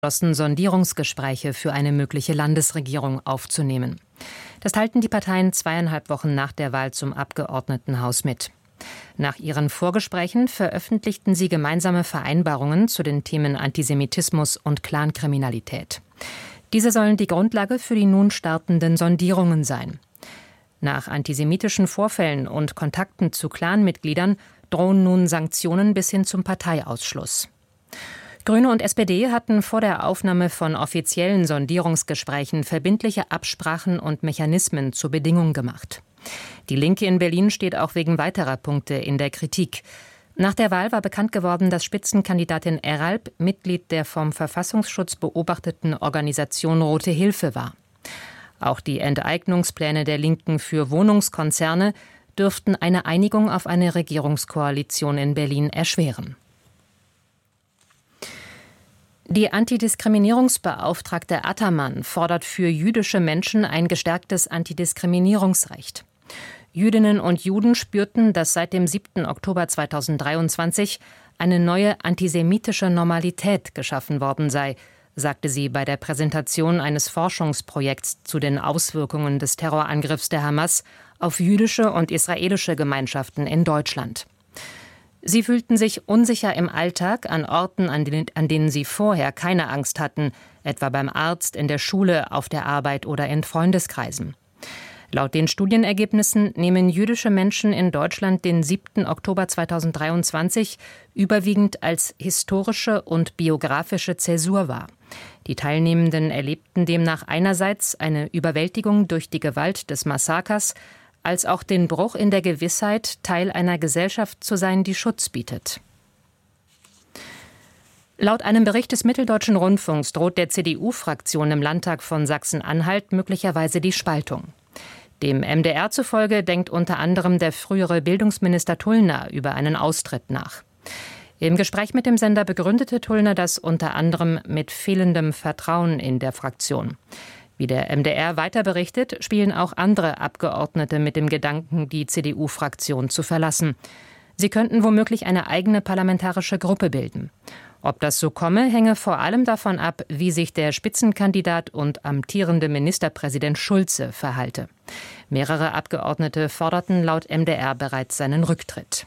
beschlossen, Sondierungsgespräche für eine mögliche Landesregierung aufzunehmen. Das teilten die Parteien 2,5 Wochen nach der Wahl zum Abgeordnetenhaus mit. Nach ihren Vorgesprächen veröffentlichten sie gemeinsame Vereinbarungen zu den Themen Antisemitismus und Clankriminalität. Diese sollen die Grundlage für die nun startenden Sondierungen sein. Nach antisemitischen Vorfällen und Kontakten zu Clanmitgliedern drohen nun Sanktionen bis hin zum Parteiausschluss. Grüne und SPD hatten vor der Aufnahme von offiziellen Sondierungsgesprächen verbindliche Absprachen und Mechanismen zur Bedingung gemacht. Die Linke in Berlin steht auch wegen weiterer Punkte in der Kritik. Nach der Wahl war bekannt geworden, dass Spitzenkandidatin Eralp Mitglied der vom Verfassungsschutz beobachteten Organisation Rote Hilfe war. Auch die Enteignungspläne der Linken für Wohnungskonzerne dürften eine Einigung auf eine Regierungskoalition in Berlin erschweren. Die Antidiskriminierungsbeauftragte Attermann fordert für jüdische Menschen ein gestärktes Antidiskriminierungsrecht. Jüdinnen und Juden spürten, dass seit dem 7. Oktober 2023 eine neue antisemitische Normalität geschaffen worden sei, sagte sie bei der Präsentation eines Forschungsprojekts zu den Auswirkungen des Terrorangriffs der Hamas auf jüdische und israelische Gemeinschaften in Deutschland. Sie fühlten sich unsicher im Alltag an Orten, an denen sie vorher keine Angst hatten, etwa beim Arzt, in der Schule, auf der Arbeit oder in Freundeskreisen. Laut den Studienergebnissen nehmen jüdische Menschen in Deutschland den 7. Oktober 2023 überwiegend als historische und biografische Zäsur wahr. Die Teilnehmenden erlebten demnach einerseits eine Überwältigung durch die Gewalt des Massakers, als auch den Bruch in der Gewissheit, Teil einer Gesellschaft zu sein, die Schutz bietet. Laut einem Bericht des Mitteldeutschen Rundfunks droht der CDU-Fraktion im Landtag von Sachsen-Anhalt möglicherweise die Spaltung. Dem MDR zufolge denkt unter anderem der frühere Bildungsminister Tullner über einen Austritt nach. Im Gespräch mit dem Sender begründete Tullner das unter anderem mit fehlendem Vertrauen in der Fraktion. Wie der MDR weiter berichtet, spielen auch andere Abgeordnete mit dem Gedanken, die CDU-Fraktion zu verlassen. Sie könnten womöglich eine eigene parlamentarische Gruppe bilden. Ob das so komme, hänge vor allem davon ab, wie sich der Spitzenkandidat und amtierende Ministerpräsident Schulze verhalte. Mehrere Abgeordnete forderten laut MDR bereits seinen Rücktritt.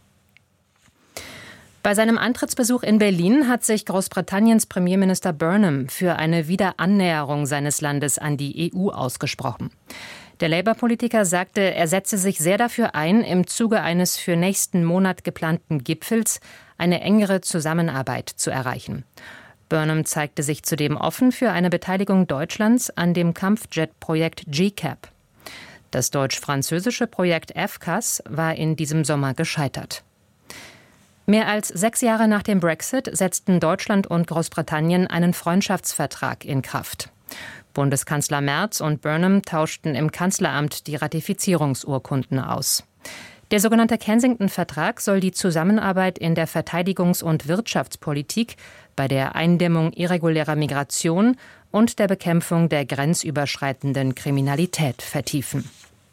Bei seinem Antrittsbesuch in Berlin hat sich Großbritanniens Premierminister Burnham für eine Wiederannäherung seines Landes an die EU ausgesprochen. Der Labour-Politiker sagte, er setze sich sehr dafür ein, im Zuge eines für nächsten Monat geplanten Gipfels eine engere Zusammenarbeit zu erreichen. Burnham zeigte sich zudem offen für eine Beteiligung Deutschlands an dem Kampfjet-Projekt GCAP. Das deutsch-französische Projekt FCAS war in diesem Sommer gescheitert. Mehr als 6 Jahre nach dem Brexit setzten Deutschland und Großbritannien einen Freundschaftsvertrag in Kraft. Bundeskanzler Merz und Burnham tauschten im Kanzleramt die Ratifizierungsurkunden aus. Der sogenannte Kensington-Vertrag soll die Zusammenarbeit in der Verteidigungs- und Wirtschaftspolitik, bei der Eindämmung irregulärer Migration und der Bekämpfung der grenzüberschreitenden Kriminalität vertiefen.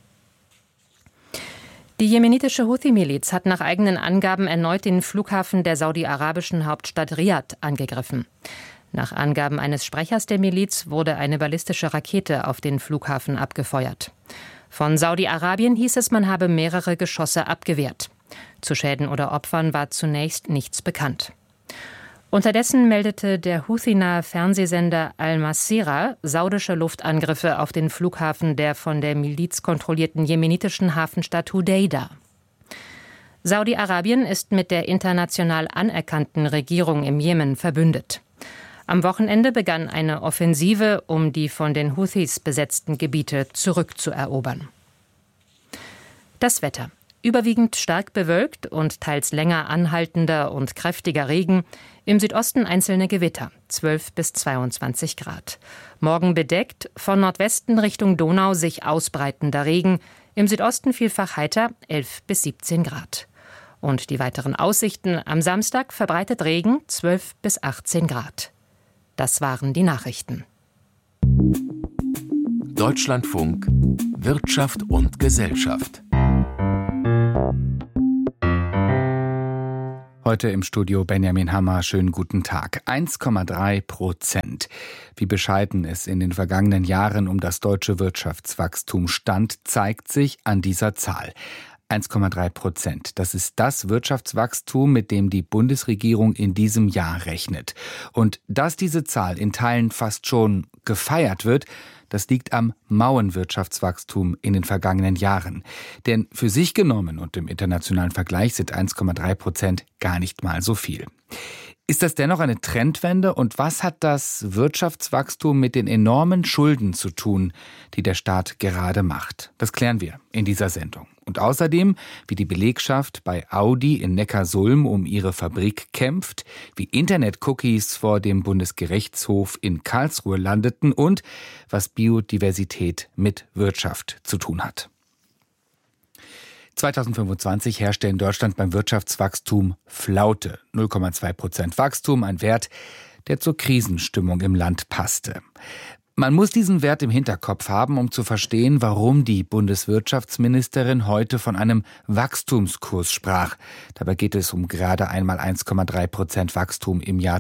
Die jemenitische Houthi-Miliz hat nach eigenen Angaben erneut den Flughafen der saudi-arabischen Hauptstadt Riad angegriffen. Nach Angaben eines Sprechers der Miliz wurde eine ballistische Rakete auf den Flughafen abgefeuert. Von Saudi-Arabien hieß es, man habe mehrere Geschosse abgewehrt. Zu Schäden oder Opfern war zunächst nichts bekannt. Unterdessen meldete der Houthi-nahe Fernsehsender Al-Masirah saudische Luftangriffe auf den Flughafen der von der Miliz kontrollierten jemenitischen Hafenstadt Hudeida. Saudi-Arabien ist mit der international anerkannten Regierung im Jemen verbündet. Am Wochenende begann eine Offensive, um die von den Houthis besetzten Gebiete zurückzuerobern. Das Wetter. Überwiegend stark bewölkt und teils länger anhaltender und kräftiger Regen. Im Südosten einzelne Gewitter, 12 bis 22 Grad. Morgen bedeckt, von Nordwesten Richtung Donau sich ausbreitender Regen. Im Südosten vielfach heiter, 11 bis 17 Grad. Und die weiteren Aussichten: am Samstag verbreitet Regen, 12 bis 18 Grad. Das waren die Nachrichten. Deutschlandfunk Wirtschaft und Gesellschaft. Heute im Studio Benjamin Hammer. Schönen guten Tag. 1,3%. Wie bescheiden es in den vergangenen Jahren um das deutsche Wirtschaftswachstum stand, zeigt sich an dieser Zahl. 1,3%. Das ist das Wirtschaftswachstum, mit dem die Bundesregierung in diesem Jahr rechnet. Und dass diese Zahl in Teilen fast schon gefeiert wird, das liegt am mauen Wirtschaftswachstum in den vergangenen Jahren. Denn für sich genommen und im internationalen Vergleich sind 1,3% gar nicht mal so viel. Ist das dennoch eine Trendwende? Und was hat das Wirtschaftswachstum mit den enormen Schulden zu tun, die der Staat gerade macht? Das klären wir in dieser Sendung. Und außerdem, wie die Belegschaft bei Audi in Neckarsulm um ihre Fabrik kämpft, wie Internet-Cookies vor dem Bundesgerichtshof in Karlsruhe landeten und was Biodiversität mit Wirtschaft zu tun hat. 2025 herrschte in Deutschland beim Wirtschaftswachstum Flaute. 0,2% Wachstum, ein Wert, der zur Krisenstimmung im Land passte. Man muss diesen Wert im Hinterkopf haben, um zu verstehen, warum die Bundeswirtschaftsministerin heute von einem Wachstumskurs sprach. Dabei geht es um gerade einmal 1,3% Wachstum im Jahr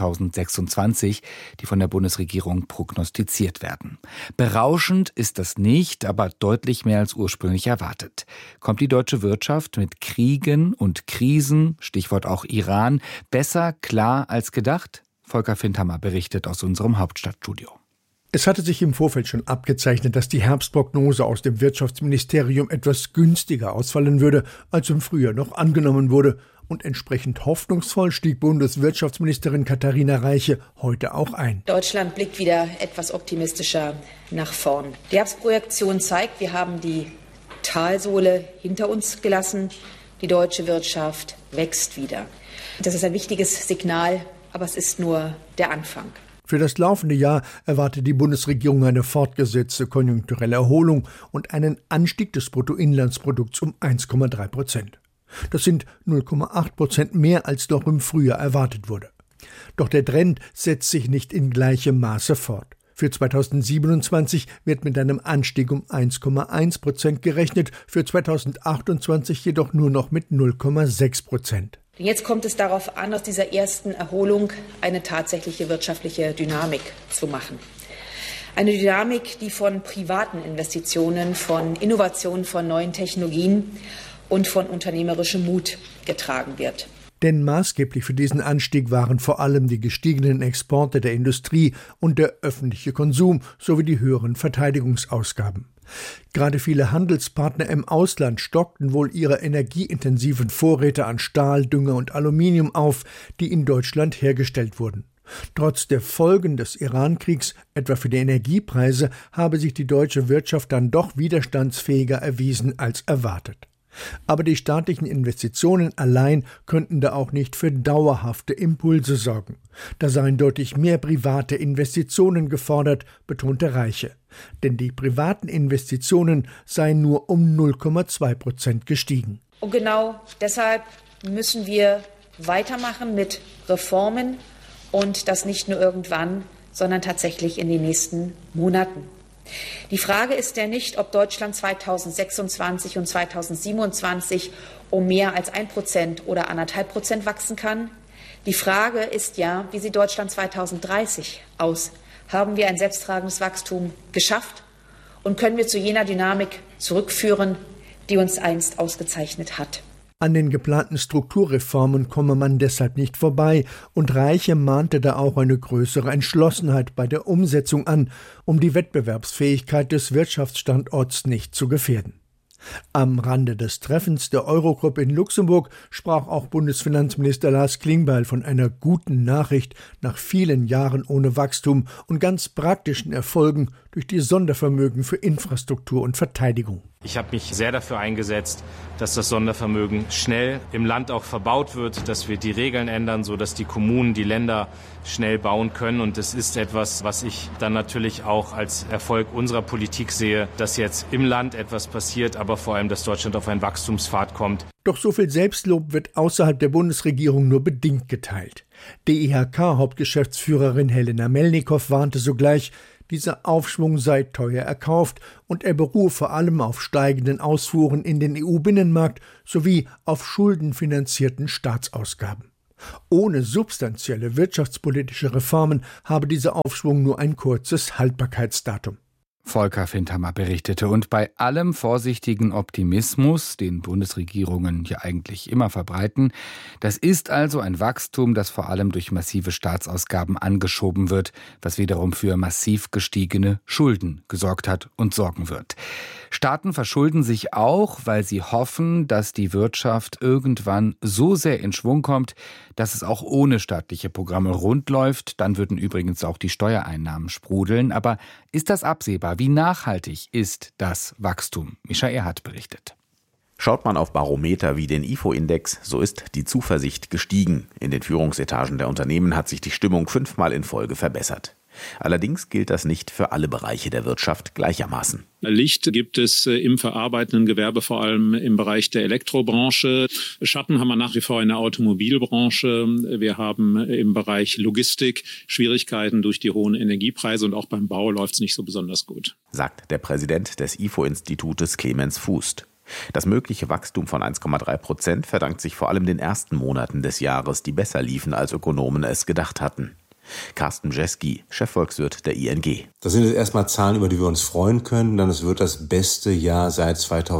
2026, die von der Bundesregierung prognostiziert werden. Berauschend ist das nicht, aber deutlich mehr als ursprünglich erwartet. Kommt die deutsche Wirtschaft mit Kriegen und Krisen, Stichwort auch Iran, besser klar als gedacht? Volker Findhammer berichtet aus unserem Hauptstadtstudio. Es hatte sich im Vorfeld schon abgezeichnet, dass die Herbstprognose aus dem Wirtschaftsministerium etwas günstiger ausfallen würde, als im Frühjahr noch angenommen wurde. Und entsprechend hoffnungsvoll stieg Bundeswirtschaftsministerin Katharina Reiche heute auch ein. Deutschland blickt wieder etwas optimistischer nach vorn. Die Herbstprojektion zeigt, wir haben die Talsohle hinter uns gelassen. Die deutsche Wirtschaft wächst wieder. Das ist ein wichtiges Signal, aber es ist nur der Anfang. Für das laufende Jahr erwartet die Bundesregierung eine fortgesetzte konjunkturelle Erholung und einen Anstieg des Bruttoinlandsprodukts um 1,3%. Das sind 0,8% mehr, als noch im Frühjahr erwartet wurde. Doch der Trend setzt sich nicht in gleichem Maße fort. Für 2027 wird mit einem Anstieg um 1,1% gerechnet, für 2028 jedoch nur noch mit 0,6%. Jetzt kommt es darauf an, aus dieser ersten Erholung eine tatsächliche wirtschaftliche Dynamik zu machen. Eine Dynamik, die von privaten Investitionen, von Innovationen, von neuen Technologien und von unternehmerischem Mut getragen wird. Denn maßgeblich für diesen Anstieg waren vor allem die gestiegenen Exporte der Industrie und der öffentliche Konsum sowie die höheren Verteidigungsausgaben. Gerade viele Handelspartner im Ausland stockten wohl ihre energieintensiven Vorräte an Stahl, Dünger und Aluminium auf, die in Deutschland hergestellt wurden. Trotz der Folgen des Iran-Kriegs, etwa für die Energiepreise, habe sich die deutsche Wirtschaft dann doch widerstandsfähiger erwiesen als erwartet. Aber die staatlichen Investitionen allein könnten da auch nicht für dauerhafte Impulse sorgen. Da seien deutlich mehr private Investitionen gefordert, betonte Reiche. Denn die privaten Investitionen seien nur um 0,2% gestiegen. Und genau deshalb müssen wir weitermachen mit Reformen und das nicht nur irgendwann, sondern tatsächlich in den nächsten Monaten. Die Frage ist ja nicht, ob Deutschland 2026 und 2027 um mehr als 1% oder 1,5% wachsen kann. Die Frage ist ja, wie sieht Deutschland 2030 aus? Haben wir ein selbsttragendes Wachstum geschafft und können wir zu jener Dynamik zurückführen, die uns einst ausgezeichnet hat? An den geplanten Strukturreformen komme man deshalb nicht vorbei, und Reiche mahnte da auch eine größere Entschlossenheit bei der Umsetzung an, um die Wettbewerbsfähigkeit des Wirtschaftsstandorts nicht zu gefährden. Am Rande des Treffens der Eurogruppe in Luxemburg sprach auch Bundesfinanzminister Lars Klingbeil von einer guten Nachricht nach vielen Jahren ohne Wachstum und ganz praktischen Erfolgen durch die Sondervermögen für Infrastruktur und Verteidigung. Ich habe mich sehr dafür eingesetzt, dass das Sondervermögen schnell im Land auch verbaut wird, dass wir die Regeln ändern, sodass die Kommunen, die Länder schnell bauen können. Und das ist etwas, was ich dann natürlich auch als Erfolg unserer Politik sehe, dass jetzt im Land etwas passiert, aber vor allem, dass Deutschland auf einen Wachstumspfad kommt. Doch so viel Selbstlob wird außerhalb der Bundesregierung nur bedingt geteilt. DIHK-Hauptgeschäftsführerin Helena Melnikow warnte sogleich, dieser Aufschwung sei teuer erkauft und er beruhe vor allem auf steigenden Ausfuhren in den EU-Binnenmarkt sowie auf schuldenfinanzierten Staatsausgaben. Ohne substanzielle wirtschaftspolitische Reformen habe dieser Aufschwung nur ein kurzes Haltbarkeitsdatum. Volker Findhammer berichtete. Und bei allem vorsichtigen Optimismus, den Bundesregierungen ja eigentlich immer verbreiten, das ist also ein Wachstum, das vor allem durch massive Staatsausgaben angeschoben wird, was wiederum für massiv gestiegene Schulden gesorgt hat und sorgen wird. Staaten verschulden sich auch, weil sie hoffen, dass die Wirtschaft irgendwann so sehr in Schwung kommt, dass es auch ohne staatliche Programme rund läuft. Dann würden übrigens auch die Steuereinnahmen sprudeln. Aber ist das absehbar? Wie nachhaltig ist das Wachstum? Mischa Erhardt berichtet. Schaut man auf Barometer wie den IFO-Index, so ist die Zuversicht gestiegen. In den Führungsetagen der Unternehmen hat sich die Stimmung 5-mal in Folge verbessert. Allerdings gilt das nicht für alle Bereiche der Wirtschaft gleichermaßen. Licht gibt es im verarbeitenden Gewerbe, vor allem im Bereich der Elektrobranche. Schatten haben wir nach wie vor in der Automobilbranche. Wir haben im Bereich Logistik Schwierigkeiten durch die hohen Energiepreise und auch beim Bau läuft es nicht so besonders gut, sagt der Präsident des IFO-Institutes Clemens Fußt. Das mögliche Wachstum von 1,3% verdankt sich vor allem den ersten Monaten des Jahres, die besser liefen, als Ökonomen es gedacht hatten. Carsten Bjeski, Chefvolkswirt der ING. Das sind jetzt erstmal Zahlen, über die wir uns freuen können, denn es wird das beste Jahr seit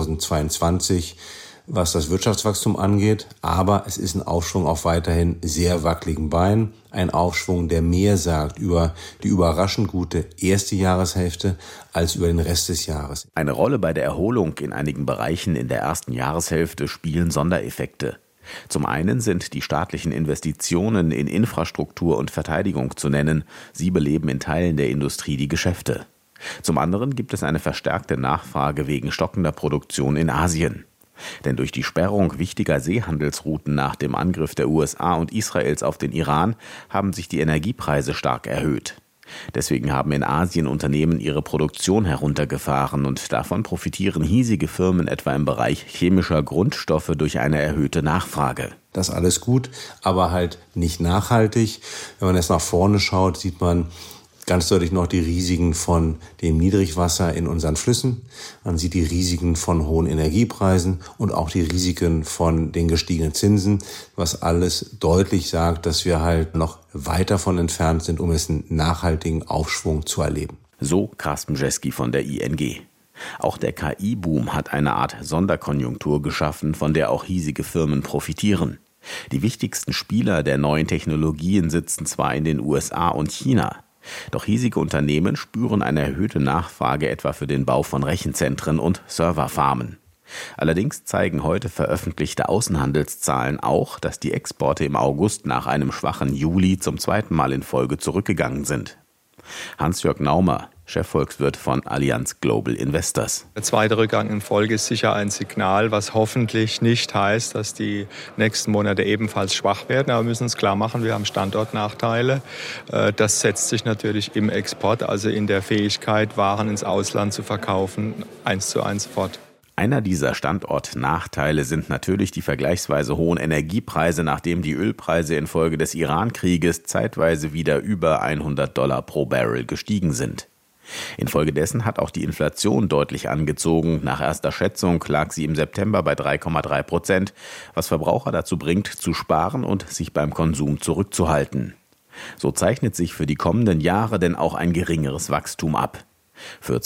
2022, was das Wirtschaftswachstum angeht. Aber es ist ein Aufschwung auf weiterhin sehr wackeligen Beinen. Ein Aufschwung, der mehr sagt über die überraschend gute erste Jahreshälfte als über den Rest des Jahres. Eine Rolle bei der Erholung in einigen Bereichen in der ersten Jahreshälfte spielen Sondereffekte. Zum einen sind die staatlichen Investitionen in Infrastruktur und Verteidigung zu nennen. Sie beleben in Teilen der Industrie die Geschäfte. Zum anderen gibt es eine verstärkte Nachfrage wegen stockender Produktion in Asien. Denn durch die Sperrung wichtiger Seehandelsrouten nach dem Angriff der USA und Israels auf den Iran haben sich die Energiepreise stark erhöht. Deswegen haben in Asien Unternehmen ihre Produktion heruntergefahren und davon profitieren hiesige Firmen etwa im Bereich chemischer Grundstoffe durch eine erhöhte Nachfrage. Das ist alles gut, aber halt nicht nachhaltig. Wenn man jetzt nach vorne schaut, sieht man ganz deutlich noch die Risiken von dem Niedrigwasser in unseren Flüssen. Man sieht die Risiken von hohen Energiepreisen und auch die Risiken von den gestiegenen Zinsen, was alles deutlich sagt, dass wir halt noch weit davon entfernt sind, um es einen nachhaltigen Aufschwung zu erleben. So Carsten Bjeski von der ING. Auch der KI-Boom hat eine Art Sonderkonjunktur geschaffen, von der auch hiesige Firmen profitieren. Die wichtigsten Spieler der neuen Technologien sitzen zwar in den USA und China, doch hiesige Unternehmen spüren eine erhöhte Nachfrage etwa für den Bau von Rechenzentren und Serverfarmen. Allerdings zeigen heute veröffentlichte Außenhandelszahlen auch, dass die Exporte im August nach einem schwachen Juli zum zweiten Mal in Folge zurückgegangen sind. Hans-Jörg Naumer, Chefvolkswirt von Allianz Global Investors. Der zweite Rückgang in Folge ist sicher ein Signal, was hoffentlich nicht heißt, dass die nächsten Monate ebenfalls schwach werden. Aber wir müssen uns klar machen, wir haben Standortnachteile. Das setzt sich natürlich im Export, also in der Fähigkeit, Waren ins Ausland zu verkaufen, 1:1 fort. Einer dieser Standortnachteile sind natürlich die vergleichsweise hohen Energiepreise, nachdem die Ölpreise infolge des Iran-Krieges zeitweise wieder über $100 pro Barrel gestiegen sind. Infolgedessen hat auch die Inflation deutlich angezogen. Nach erster Schätzung lag sie im September bei 3,3%, was Verbraucher dazu bringt, zu sparen und sich beim Konsum zurückzuhalten. So zeichnet sich für die kommenden Jahre denn auch ein geringeres Wachstum ab. Für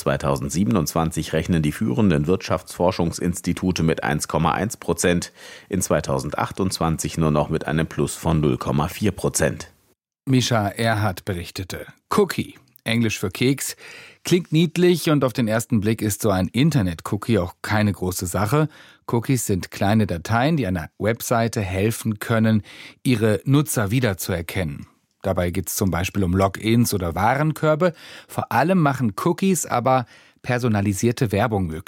2027 rechnen die führenden Wirtschaftsforschungsinstitute mit 1,1%, in 2028 nur noch mit einem Plus von 0,4%. Mischa Erhardt berichtete. Cookie, Englisch für Keks, klingt niedlich und auf den ersten Blick ist so ein Internet-Cookie auch keine große Sache. Cookies sind kleine Dateien, die einer Webseite helfen können, ihre Nutzer wiederzuerkennen. Dabei geht es zum Beispiel um Logins oder Warenkörbe. Vor allem machen Cookies aber personalisierte Werbung möglich.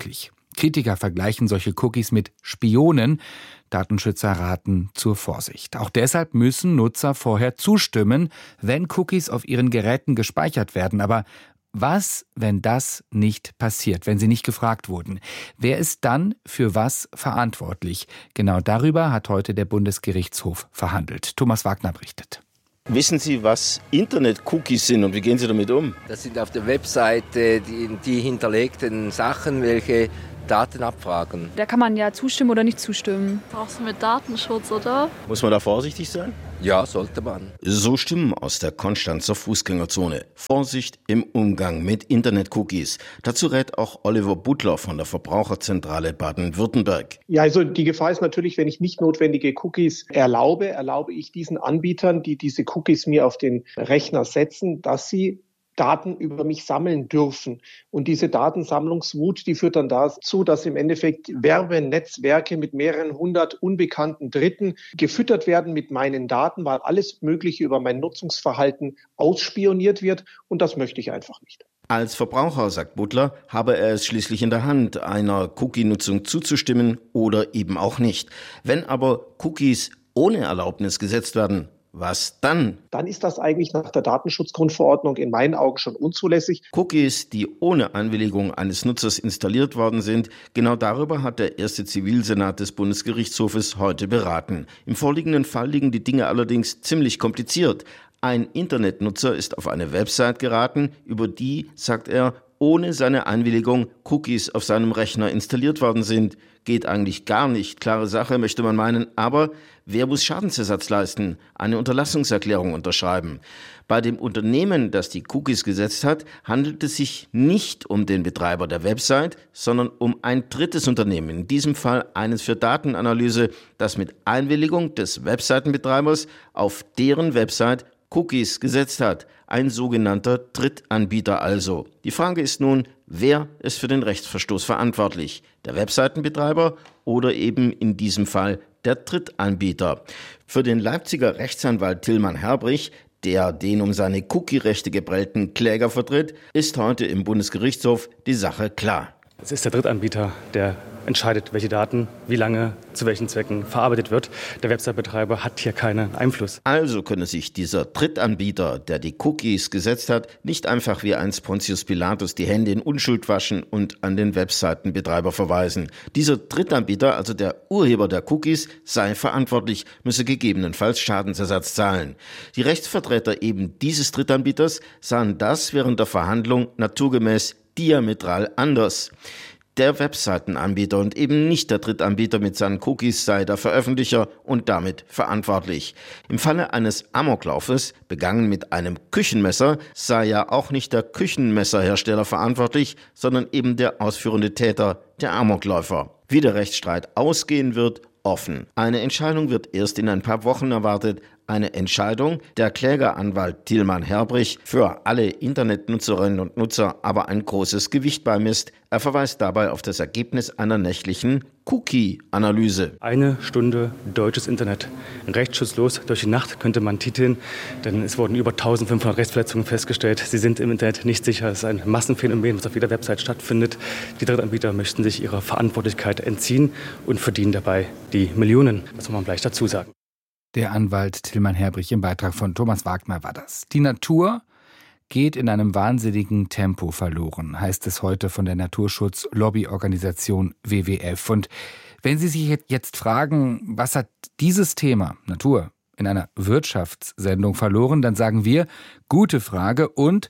Kritiker vergleichen solche Cookies mit Spionen. Datenschützer raten zur Vorsicht. Auch deshalb müssen Nutzer vorher zustimmen, wenn Cookies auf ihren Geräten gespeichert werden. Aber was, wenn das nicht passiert, wenn sie nicht gefragt wurden? Wer ist dann für was verantwortlich? Genau darüber hat heute der Bundesgerichtshof verhandelt. Thomas Wagner berichtet. Wissen Sie, was Internet-Cookies sind und wie gehen Sie damit um? Das sind auf der Webseite die hinterlegten Sachen, welche Daten abfragen. Da kann man ja zustimmen oder nicht zustimmen. Auch so mit Datenschutz, oder? Muss man da vorsichtig sein? Ja, sollte man. So Stimmen aus der Konstanzer Fußgängerzone. Vorsicht im Umgang mit Internet-Cookies. Dazu rät auch Oliver Butler von der Verbraucherzentrale Baden-Württemberg. Ja, also die Gefahr ist natürlich, wenn ich nicht notwendige Cookies erlaube ich diesen Anbietern, die diese Cookies mir auf den Rechner setzen, dass sie Daten über mich sammeln dürfen. Und diese Datensammlungswut, die führt dann dazu, dass im Endeffekt Werbenetzwerke mit mehreren hundert unbekannten Dritten gefüttert werden mit meinen Daten, weil alles Mögliche über mein Nutzungsverhalten ausspioniert wird. Und das möchte ich einfach nicht. Als Verbraucher, sagt Butler, habe er es schließlich in der Hand, einer Cookie-Nutzung zuzustimmen oder eben auch nicht. Wenn aber Cookies ohne Erlaubnis gesetzt werden, was dann? Dann ist das eigentlich nach der Datenschutzgrundverordnung in meinen Augen schon unzulässig. Cookies, die ohne Einwilligung eines Nutzers installiert worden sind, genau darüber hat der erste Zivilsenat des Bundesgerichtshofes heute beraten. Im vorliegenden Fall liegen die Dinge allerdings ziemlich kompliziert. Ein Internetnutzer ist auf eine Website geraten, über die, sagt er, ohne seine Einwilligung Cookies auf seinem Rechner installiert worden sind. Geht eigentlich gar nicht. Klare Sache, möchte man meinen. Aber wer muss Schadensersatz leisten? Eine Unterlassungserklärung unterschreiben. Bei dem Unternehmen, das die Cookies gesetzt hat, handelt es sich nicht um den Betreiber der Website, sondern um ein drittes Unternehmen. In diesem Fall eines für Datenanalyse, das mit Einwilligung des Webseitenbetreibers auf deren Website Cookies gesetzt hat. Ein sogenannter Drittanbieter also. Die Frage ist nun, wer ist für den Rechtsverstoß verantwortlich? Der Webseitenbetreiber oder eben in diesem Fall der Drittanbieter? Für den Leipziger Rechtsanwalt Tilman Herbrich, der den um seine Cookie-Rechte geprellten Kläger vertritt, ist heute im Bundesgerichtshof die Sache klar. Es ist der Drittanbieter, der entscheidet, welche Daten, wie lange, zu welchen Zwecken verarbeitet wird. Der Website-Betreiber hat hier keinen Einfluss. Also könne sich dieser Drittanbieter, der die Cookies gesetzt hat, nicht einfach wie ein Pontius Pilatus die Hände in Unschuld waschen und an den Webseitenbetreiber verweisen. Dieser Drittanbieter, also der Urheber der Cookies, sei verantwortlich, müsse gegebenenfalls Schadensersatz zahlen. Die Rechtsvertreter eben dieses Drittanbieters sahen das während der Verhandlung naturgemäß diametral anders. Der Webseitenanbieter und eben nicht der Drittanbieter mit seinen Cookies sei der Veröffentlicher und damit verantwortlich. Im Falle eines Amoklaufes, begangen mit einem Küchenmesser, sei ja auch nicht der Küchenmesserhersteller verantwortlich, sondern eben der ausführende Täter, der Amokläufer. Wie der Rechtsstreit ausgehen wird, offen. Eine Entscheidung wird erst in ein paar Wochen erwartet. Eine Entscheidung, der Klägeranwalt Tilman Herbrich für alle Internetnutzerinnen und Nutzer aber ein großes Gewicht beimisst. Er verweist dabei auf das Ergebnis einer nächtlichen Cookie-Analyse. 1 Stunde deutsches Internet. Rechtsschutzlos durch die Nacht könnte man titeln, denn es wurden über 1500 Rechtsverletzungen festgestellt. Sie sind im Internet nicht sicher. Es ist ein Massenphänomen, was auf jeder Website stattfindet. Die Drittanbieter möchten sich ihrer Verantwortlichkeit entziehen und verdienen dabei die Millionen. Das muss man gleich dazu sagen. Der Anwalt Tilman Herbrich im Beitrag von Thomas Wagner war das. Die Natur geht in einem wahnsinnigen Tempo verloren, heißt es heute von der Naturschutz-Lobbyorganisation WWF. Und wenn Sie sich jetzt fragen, was hat dieses Thema Natur in einer Wirtschaftssendung verloren, dann sagen wir, gute Frage, und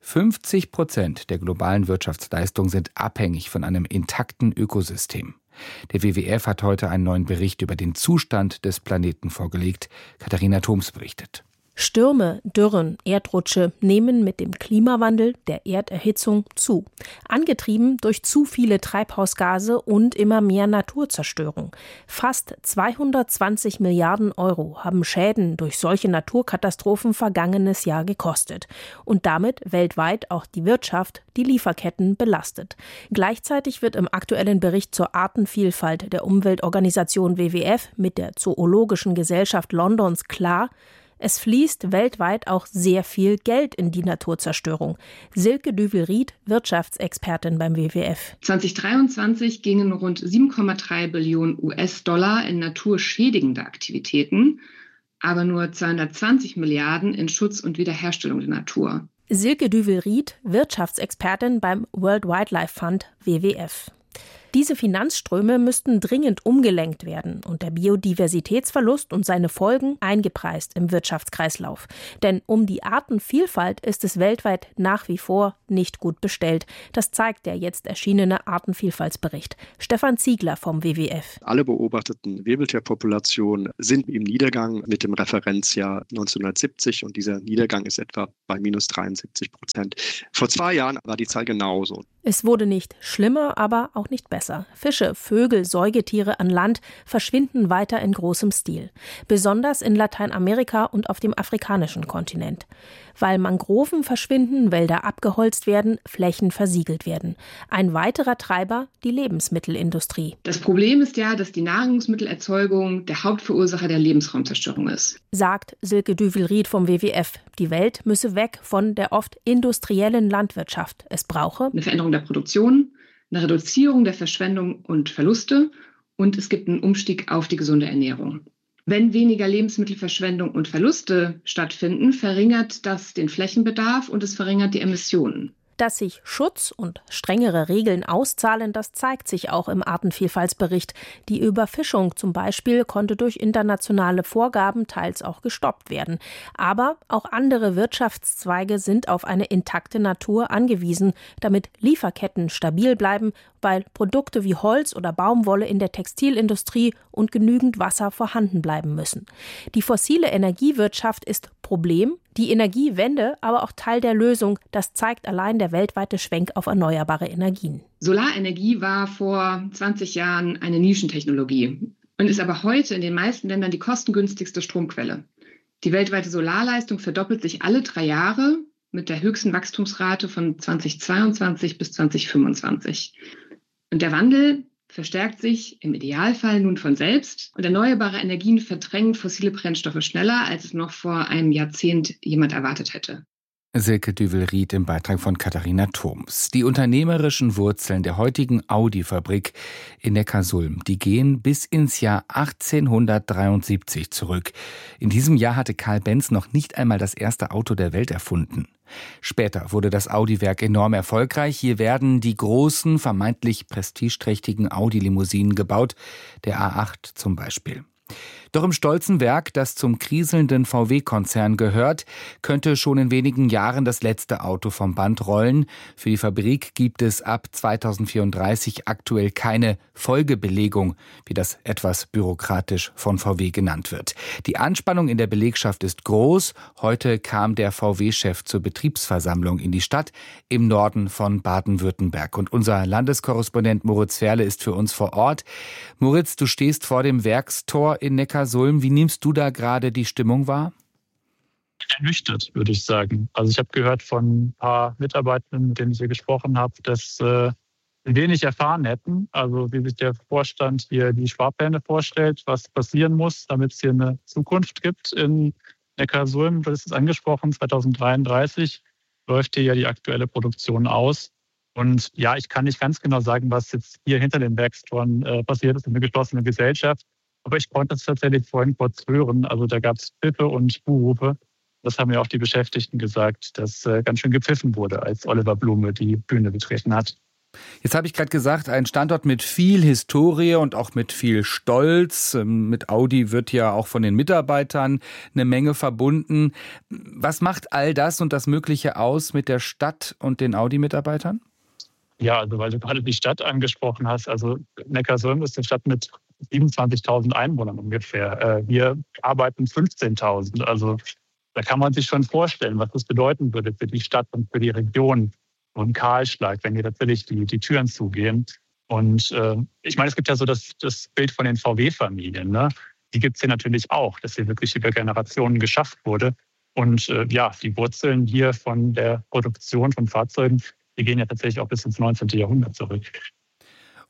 50% der globalen Wirtschaftsleistung sind abhängig von einem intakten Ökosystem. Der WWF hat heute einen neuen Bericht über den Zustand des Planeten vorgelegt. Katharina Thoms berichtet. Stürme, Dürren, Erdrutsche nehmen mit dem Klimawandel, der Erderhitzung zu. Angetrieben durch zu viele Treibhausgase und immer mehr Naturzerstörung. Fast 220 Milliarden Euro haben Schäden durch solche Naturkatastrophen vergangenes Jahr gekostet. Und damit weltweit auch die Wirtschaft, die Lieferketten belastet. Gleichzeitig wird im aktuellen Bericht zur Artenvielfalt der Umweltorganisation WWF mit der Zoologischen Gesellschaft Londons klar, Es fließt weltweit auch sehr viel Geld in die Naturzerstörung. Silke Düvel-Ried, Wirtschaftsexpertin beim WWF. 2023 gingen rund 7,3 Billionen US-Dollar in naturschädigende Aktivitäten, aber nur 220 Milliarden in Schutz und Wiederherstellung der Natur. Silke Düvel-Ried, Wirtschaftsexpertin beim World Wildlife Fund WWF. Diese Finanzströme müssten dringend umgelenkt werden und der Biodiversitätsverlust und seine Folgen eingepreist im Wirtschaftskreislauf. Denn um die Artenvielfalt ist es weltweit nach wie vor nicht gut bestellt. Das zeigt der jetzt erschienene Artenvielfaltsbericht. Stefan Ziegler vom WWF. Alle beobachteten Wirbeltierpopulationen sind im Niedergang mit dem Referenzjahr 1970 und dieser Niedergang ist etwa bei minus 73%. Vor 2 Jahren war die Zahl genauso. Es wurde nicht schlimmer, aber auch nicht besser. Fische, Vögel, Säugetiere an Land verschwinden weiter in großem Stil. Besonders in Lateinamerika und auf dem afrikanischen Kontinent. Weil Mangroven verschwinden, Wälder abgeholzt werden, Flächen versiegelt werden. Ein weiterer Treiber, die Lebensmittelindustrie. Das Problem ist ja, dass die Nahrungsmittelerzeugung der Hauptverursacher der Lebensraumzerstörung ist, sagt Silke Düvel-Ried vom WWF. Die Welt müsse weg von der oft industriellen Landwirtschaft. Es brauche eine Veränderung der Produktion, eine Reduzierung der Verschwendung und Verluste und es gibt einen Umstieg auf die gesunde Ernährung. Wenn weniger Lebensmittelverschwendung und Verluste stattfinden, verringert das den Flächenbedarf und es verringert die Emissionen. Dass sich Schutz und strengere Regeln auszahlen, das zeigt sich auch im Artenvielfaltsbericht. Die Überfischung zum Beispiel konnte durch internationale Vorgaben teils auch gestoppt werden. Aber auch andere Wirtschaftszweige sind auf eine intakte Natur angewiesen, damit Lieferketten stabil bleiben, weil Produkte wie Holz oder Baumwolle in der Textilindustrie und genügend Wasser vorhanden bleiben müssen. Die fossile Energiewirtschaft ist Problem, die Energiewende aber auch Teil der Lösung. Das zeigt allein der weltweite Schwenk auf erneuerbare Energien. Solarenergie war vor 20 Jahren eine Nischentechnologie und ist aber heute in den meisten Ländern die kostengünstigste Stromquelle. Die weltweite Solarleistung verdoppelt sich alle 3 Jahre mit der höchsten Wachstumsrate von 2022 bis 2025. Und der Wandel verstärkt sich im Idealfall nun von selbst und erneuerbare Energien verdrängen fossile Brennstoffe schneller, als es noch vor einem Jahrzehnt jemand erwartet hätte. Silke Düvel-Ried im Beitrag von Katharina Thoms. Die unternehmerischen Wurzeln der heutigen Audi-Fabrik in Neckarsulm, die gehen bis ins Jahr 1873 zurück. In diesem Jahr hatte Karl Benz noch nicht einmal das erste Auto der Welt erfunden. Später wurde das Audi-Werk enorm erfolgreich. Hier werden die großen, vermeintlich prestigeträchtigen Audi-Limousinen gebaut, der A8 zum Beispiel. Doch im stolzen Werk, das zum kriselnden VW-Konzern gehört, könnte schon in wenigen Jahren das letzte Auto vom Band rollen. Für die Fabrik gibt es ab 2034 aktuell keine Folgebelegung, wie das etwas bürokratisch von VW genannt wird. Die Anspannung in der Belegschaft ist groß. Heute kam der VW-Chef zur Betriebsversammlung in die Stadt im Norden von Baden-Württemberg. Und unser Landeskorrespondent Moritz Ferle ist für uns vor Ort. Moritz, du stehst vor dem Werkstor in Neckarsulm. Wie nimmst du da gerade die Stimmung wahr? Ernüchtert, würde ich sagen. Also ich habe gehört von ein paar Mitarbeitern, mit denen ich hier gesprochen habe, dass wenig erfahren hätten. Also wie sich der Vorstand hier die Sparpläne vorstellt, was passieren muss, damit es hier eine Zukunft gibt in Neckarsulm. Das ist angesprochen, 2033 läuft hier ja die aktuelle Produktion aus. Und ja, ich kann nicht ganz genau sagen, was jetzt hier hinter den Werkstoren passiert ist, in der geschlossenen Gesellschaft. Aber ich konnte es tatsächlich vorhin kurz hören. Also da gab es Pfiffe und Buhrufe. Das haben ja auch die Beschäftigten gesagt, dass ganz schön gepfiffen wurde, als Oliver Blume die Bühne betreten hat. Jetzt habe ich gerade gesagt, ein Standort mit viel Historie und auch mit viel Stolz. Mit Audi wird ja auch von den Mitarbeitern eine Menge verbunden. Was macht all das und das Mögliche aus mit der Stadt und den Audi-Mitarbeitern? Ja, also weil du gerade die Stadt angesprochen hast. Also Neckarsulm ist eine Stadt mit 27.000 Einwohnern ungefähr. Hier arbeiten 15.000. Also da kann man sich schon vorstellen, was das bedeuten würde für die Stadt und für die Region. So ein Kahlschlag, wenn hier tatsächlich die Türen zugehen. Und ich meine, es gibt ja so das Bild von den VW-Familien. Ne? Die gibt es hier natürlich auch, dass hier wirklich über Generationen geschafft wurde. Und die Wurzeln hier von der Produktion von Fahrzeugen, die gehen ja tatsächlich auch bis ins 19. Jahrhundert zurück.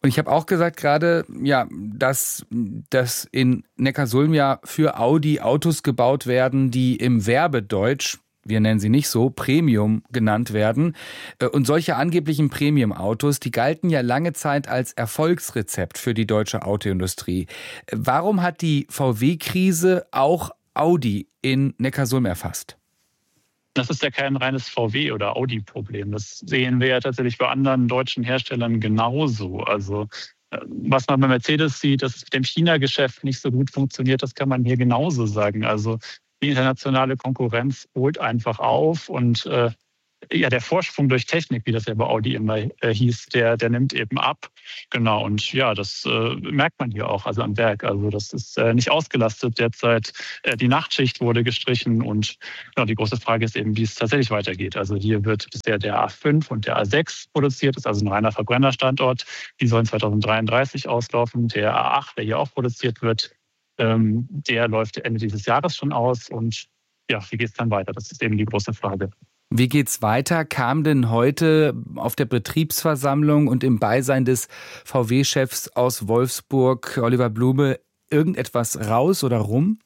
Und ich habe auch gesagt gerade, ja, dass in Neckarsulm ja für Audi Autos gebaut werden, die im Werbedeutsch, wir nennen sie nicht so, Premium genannt werden. Und solche angeblichen Premium-Autos, die galten ja lange Zeit als Erfolgsrezept für die deutsche Autoindustrie. Warum hat die VW-Krise auch Audi in Neckarsulm erfasst? Das ist ja kein reines VW- oder Audi-Problem. Das sehen wir ja tatsächlich bei anderen deutschen Herstellern genauso. Also was man bei Mercedes sieht, dass es mit dem China-Geschäft nicht so gut funktioniert, das kann man hier genauso sagen. Also die internationale Konkurrenz holt einfach auf und der Vorsprung durch Technik, wie das ja bei Audi immer hieß, der nimmt eben ab. Genau, und ja, das merkt man hier auch, also am Werk. Also das ist nicht ausgelastet derzeit. Die Nachtschicht wurde gestrichen und ja, die große Frage ist eben, wie es tatsächlich weitergeht. Also hier wird bisher der A5 und der A6 produziert, das ist also ein reiner Verbrennerstandort. Die sollen 2033 auslaufen. Der A8, der hier auch produziert wird, der läuft Ende dieses Jahres schon aus. Und ja, wie geht es dann weiter? Das ist eben die große Frage. Wie geht's weiter? Kam denn heute auf der Betriebsversammlung und im Beisein des VW-Chefs aus Wolfsburg, Oliver Blume, irgendetwas raus oder rum?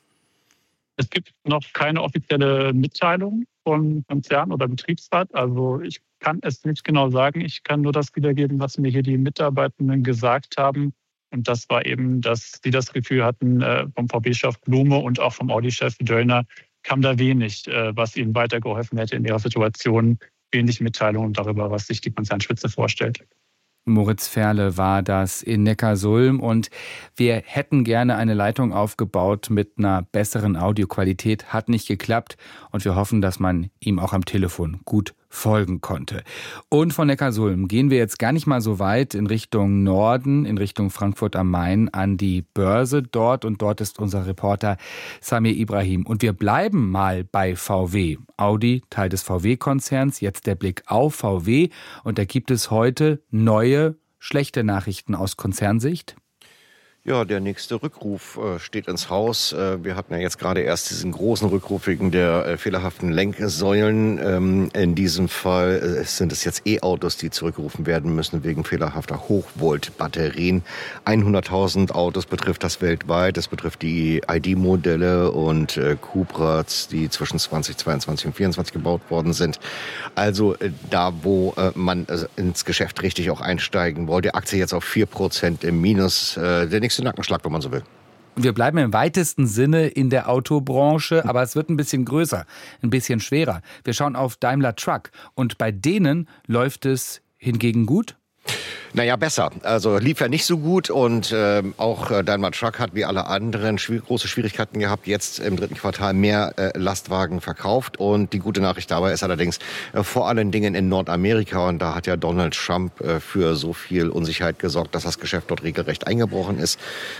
Es gibt noch keine offizielle Mitteilung vom Konzern oder Betriebsrat. Also ich kann es nicht genau sagen. Ich kann nur das wiedergeben, was mir hier die Mitarbeitenden gesagt haben. Und das war eben, dass sie das Gefühl hatten, vom VW-Chef Blume und auch vom Audi-Chef Döllner kam da wenig, was ihnen weitergeholfen hätte in ihrer Situation. Wenig Mitteilungen darüber, was sich die Konzernspitze vorstellt. Moritz Ferle war das in Neckarsulm und wir hätten gerne eine Leitung aufgebaut mit einer besseren Audioqualität. Hat nicht geklappt und wir hoffen, dass man ihm auch am Telefon gut folgen konnte. Und von Neckarsulm gehen wir jetzt gar nicht mal so weit in Richtung Norden, in Richtung Frankfurt am Main an die Börse dort. Und dort ist unser Reporter Samir Ibrahim. Und wir bleiben mal bei VW. Audi, Teil des VW-Konzerns, jetzt der Blick auf VW. Und da gibt es heute neue, schlechte Nachrichten aus Konzernsicht. Ja, der nächste Rückruf steht ins Haus. Wir hatten ja jetzt gerade erst diesen großen Rückruf wegen der fehlerhaften Lenksäulen. In diesem Fall sind es jetzt E-Autos, die zurückgerufen werden müssen wegen fehlerhafter Hochvolt-Batterien. 100.000 Autos betrifft das weltweit. Das betrifft die ID-Modelle und Cupras, die zwischen 2022 und 2024 gebaut worden sind. Also da, wo man ins Geschäft richtig auch einsteigen wollte. Die Aktie jetzt auf 4% im Minus. Der nächste Nackenschlag, wenn man so will. Wir bleiben im weitesten Sinne in der Autobranche, aber es wird ein bisschen größer, ein bisschen schwerer. Wir schauen auf Daimler Truck und bei denen läuft es hingegen gut. Naja, besser. Also lief ja nicht so gut und auch Daimler Truck hat wie alle anderen große Schwierigkeiten gehabt, jetzt im dritten Quartal mehr Lastwagen verkauft. Und die gute Nachricht dabei ist allerdings vor allen Dingen in Nordamerika. Und da hat ja Donald Trump für so viel Unsicherheit gesorgt, dass das Geschäft dort regelrecht eingebrochen ist.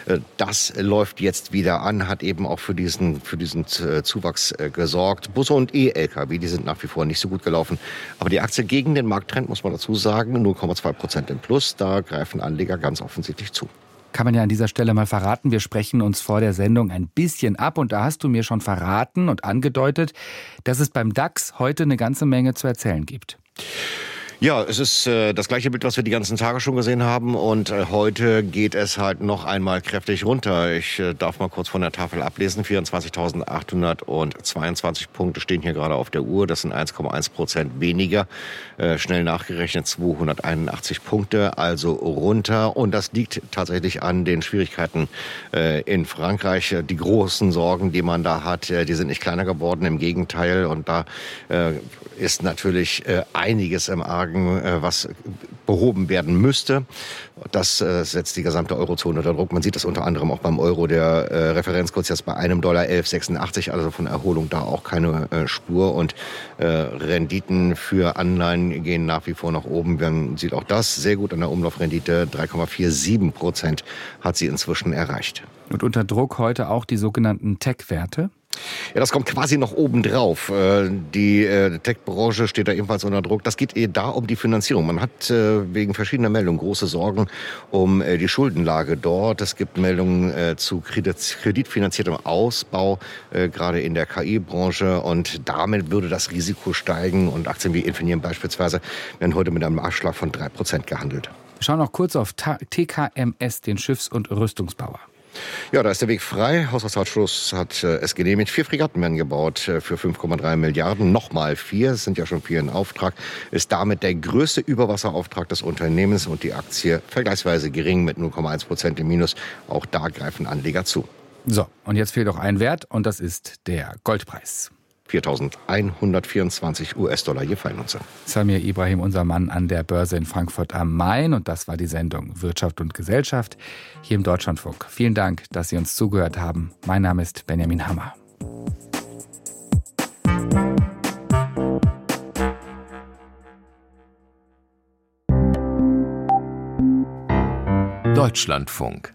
Das läuft jetzt wieder an, hat eben auch für diesen Zuwachs gesorgt. Busse und E-Lkw, die sind nach wie vor nicht so gut gelaufen. Aber die Aktie gegen den Markttrend, muss man dazu sagen, 0,2% im Plus. Da greifen Anleger ganz offensichtlich zu. Kann man ja an dieser Stelle mal verraten, wir sprechen uns vor der Sendung ein bisschen ab und da hast du mir schon verraten und angedeutet, dass es beim DAX heute eine ganze Menge zu erzählen gibt. Ja, es ist das gleiche Bild, was wir die ganzen Tage schon gesehen haben und heute geht es halt noch einmal kräftig runter. Ich darf mal kurz von der Tafel ablesen. 24.822 Punkte stehen hier gerade auf der Uhr. Das sind 1,1% weniger. Schnell nachgerechnet 281 Punkte, also runter. Und das liegt tatsächlich an den Schwierigkeiten in Frankreich. Die großen Sorgen, die man da hat, die sind nicht kleiner geworden, im Gegenteil. Und da ist natürlich einiges im Argen, was behoben werden müsste. Das setzt die gesamte Eurozone unter Druck. Man sieht das unter anderem auch beim Euro. Der Referenzkurs jetzt bei $1,1186, also von Erholung da auch keine Spur. Und Renditen für Anleihen gehen nach wie vor nach oben. Man sieht auch das sehr gut an der Umlaufrendite. 3,47% hat sie inzwischen erreicht. Und unter Druck heute auch die sogenannten Tech-Werte? Ja, das kommt quasi noch obendrauf. Die Tech-Branche steht da ebenfalls unter Druck. Das geht da um die Finanzierung. Man hat wegen verschiedener Meldungen große Sorgen um die Schuldenlage dort. Es gibt Meldungen zu kreditfinanziertem Ausbau, gerade in der KI-Branche. Und damit würde das Risiko steigen. Und Aktien wie Infineon beispielsweise werden heute mit einem Abschlag von 3% gehandelt. Wir schauen noch kurz auf TKMS, den Schiffs- und Rüstungsbauer. Ja, da ist der Weg frei. Haushaltsausschuss hat es genehmigt. 4 Fregatten werden gebaut für 5,3 Milliarden. Nochmal 4, es sind ja schon 4 in Auftrag. Ist damit der größte Überwasserauftrag des Unternehmens und die Aktie vergleichsweise gering mit 0,1% im Minus. Auch da greifen Anleger zu. So, und jetzt fehlt noch ein Wert und das ist der Goldpreis. 4.124 US-Dollar je Fallnutzer. Samir Ibrahim, unser Mann an der Börse in Frankfurt am Main. Und das war die Sendung Wirtschaft und Gesellschaft hier im Deutschlandfunk. Vielen Dank, dass Sie uns zugehört haben. Mein Name ist Benjamin Hammer. Deutschlandfunk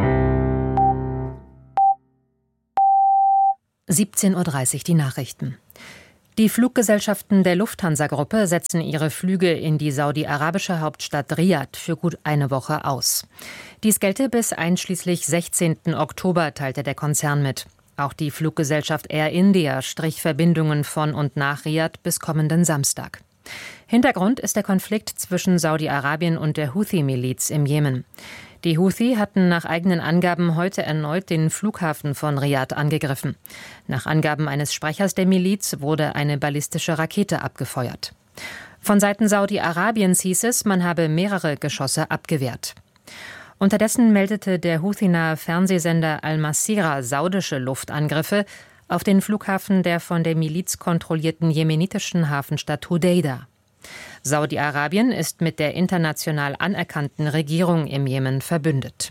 17:30 Uhr die Nachrichten. Die Fluggesellschaften der Lufthansa-Gruppe setzen ihre Flüge in die saudi-arabische Hauptstadt Riad für gut eine Woche aus. Dies gelte bis einschließlich 16. Oktober, teilte der Konzern mit. Auch die Fluggesellschaft Air India strich Verbindungen von und nach Riad bis kommenden Samstag. Hintergrund ist der Konflikt zwischen Saudi-Arabien und der Houthi-Miliz im Jemen. Die Houthi hatten nach eigenen Angaben heute erneut den Flughafen von Riad angegriffen. Nach Angaben eines Sprechers der Miliz wurde eine ballistische Rakete abgefeuert. Von Seiten Saudi-Arabiens hieß es, man habe mehrere Geschosse abgewehrt. Unterdessen meldete der Houthi-nahe Fernsehsender Al-Masira saudische Luftangriffe auf den Flughafen der von der Miliz kontrollierten jemenitischen Hafenstadt Hodeida. Saudi-Arabien ist mit der international anerkannten Regierung im Jemen verbündet.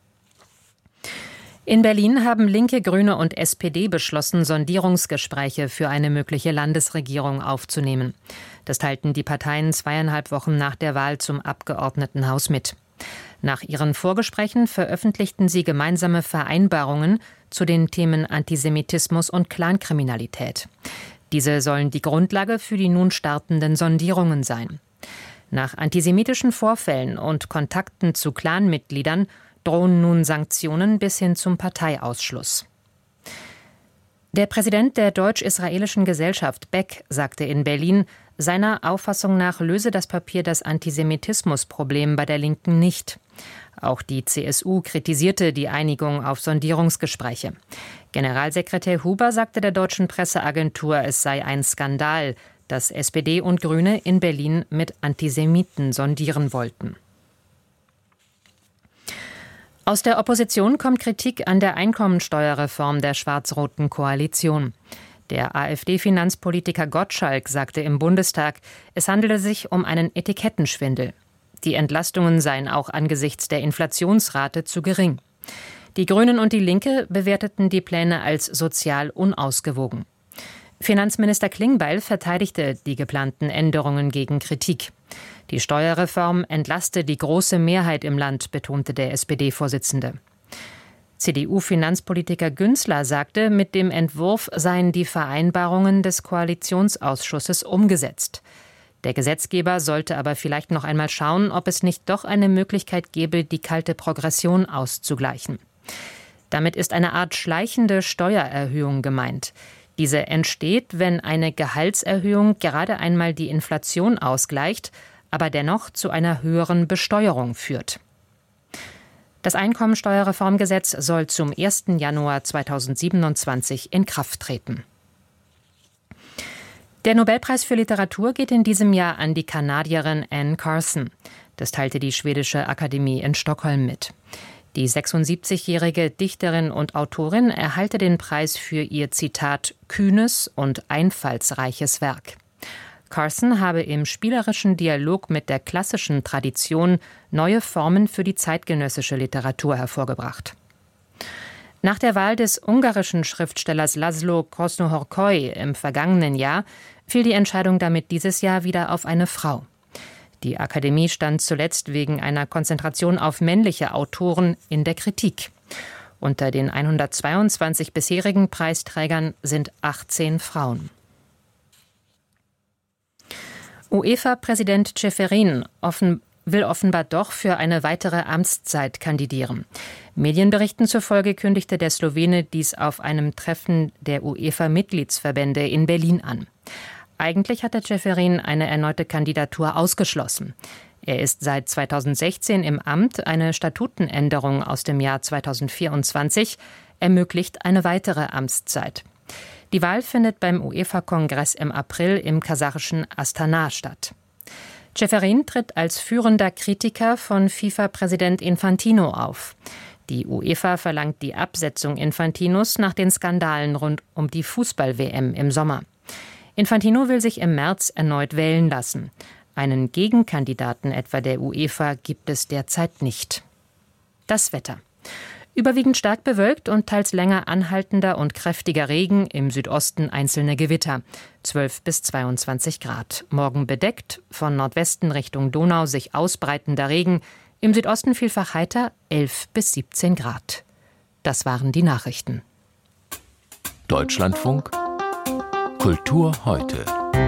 In Berlin haben Linke, Grüne und SPD beschlossen, Sondierungsgespräche für eine mögliche Landesregierung aufzunehmen. Das teilten die Parteien 2,5 Wochen nach der Wahl zum Abgeordnetenhaus mit. Nach ihren Vorgesprächen veröffentlichten sie gemeinsame Vereinbarungen zu den Themen Antisemitismus und Clankriminalität. Diese sollen die Grundlage für die nun startenden Sondierungen sein. Nach antisemitischen Vorfällen und Kontakten zu Clanmitgliedern drohen nun Sanktionen bis hin zum Parteiausschluss. Der Präsident der Deutsch-Israelischen Gesellschaft, Beck, sagte in Berlin, seiner Auffassung nach löse das Papier das Antisemitismusproblem bei der Linken nicht. Auch die CSU kritisierte die Einigung auf Sondierungsgespräche. Generalsekretär Huber sagte der deutschen Presseagentur, es sei ein Skandal, dass SPD und Grüne in Berlin mit Antisemiten sondieren wollten. Aus der Opposition kommt Kritik an der Einkommensteuerreform der schwarz-roten Koalition. Der AfD-Finanzpolitiker Gottschalk sagte im Bundestag, es handele sich um einen Etikettenschwindel. Die Entlastungen seien auch angesichts der Inflationsrate zu gering. Die Grünen und die Linke bewerteten die Pläne als sozial unausgewogen. Finanzminister Klingbeil verteidigte die geplanten Änderungen gegen Kritik. Die Steuerreform entlaste die große Mehrheit im Land, betonte der SPD-Vorsitzende. CDU-Finanzpolitiker Günzler sagte, mit dem Entwurf seien die Vereinbarungen des Koalitionsausschusses umgesetzt. Der Gesetzgeber sollte aber vielleicht noch einmal schauen, ob es nicht doch eine Möglichkeit gäbe, die kalte Progression auszugleichen. Damit ist eine Art schleichende Steuererhöhung gemeint. Diese entsteht, wenn eine Gehaltserhöhung gerade einmal die Inflation ausgleicht, aber dennoch zu einer höheren Besteuerung führt. Das Einkommensteuerreformgesetz soll zum 1. Januar 2027 in Kraft treten. Der Nobelpreis für Literatur geht in diesem Jahr an die Kanadierin Anne Carson. Das teilte die Schwedische Akademie in Stockholm mit. Die 76-jährige Dichterin und Autorin erhalte den Preis für ihr, Zitat, kühnes und einfallsreiches Werk. Carson habe im spielerischen Dialog mit der klassischen Tradition neue Formen für die zeitgenössische Literatur hervorgebracht. Nach der Wahl des ungarischen Schriftstellers Laszlo Krasznahorkai im vergangenen Jahr fiel die Entscheidung damit dieses Jahr wieder auf eine Frau. Die Akademie stand zuletzt wegen einer Konzentration auf männliche Autoren in der Kritik. Unter den 122 bisherigen Preisträgern sind 18 Frauen. UEFA-Präsident Ceferin will offenbar doch für eine weitere Amtszeit kandidieren. Medienberichten zufolge kündigte der Slowene dies auf einem Treffen der UEFA-Mitgliedsverbände in Berlin an. Eigentlich hatte Ceferin eine erneute Kandidatur ausgeschlossen. Er ist seit 2016 im Amt. Eine Statutenänderung aus dem Jahr 2024 ermöglicht eine weitere Amtszeit. Die Wahl findet beim UEFA-Kongress im April im kasachischen Astana statt. Ceferin tritt als führender Kritiker von FIFA-Präsident Infantino auf. Die UEFA verlangt die Absetzung Infantinos nach den Skandalen rund um die Fußball-WM im Sommer. Infantino will sich im März erneut wählen lassen. Einen Gegenkandidaten etwa der UEFA gibt es derzeit nicht. Das Wetter. Überwiegend stark bewölkt und teils länger anhaltender und kräftiger Regen, im Südosten einzelne Gewitter. 12 bis 22 Grad. Morgen bedeckt, von Nordwesten Richtung Donau sich ausbreitender Regen. Im Südosten vielfach heiter, 11 bis 17 Grad. Das waren die Nachrichten. Deutschlandfunk Kultur heute.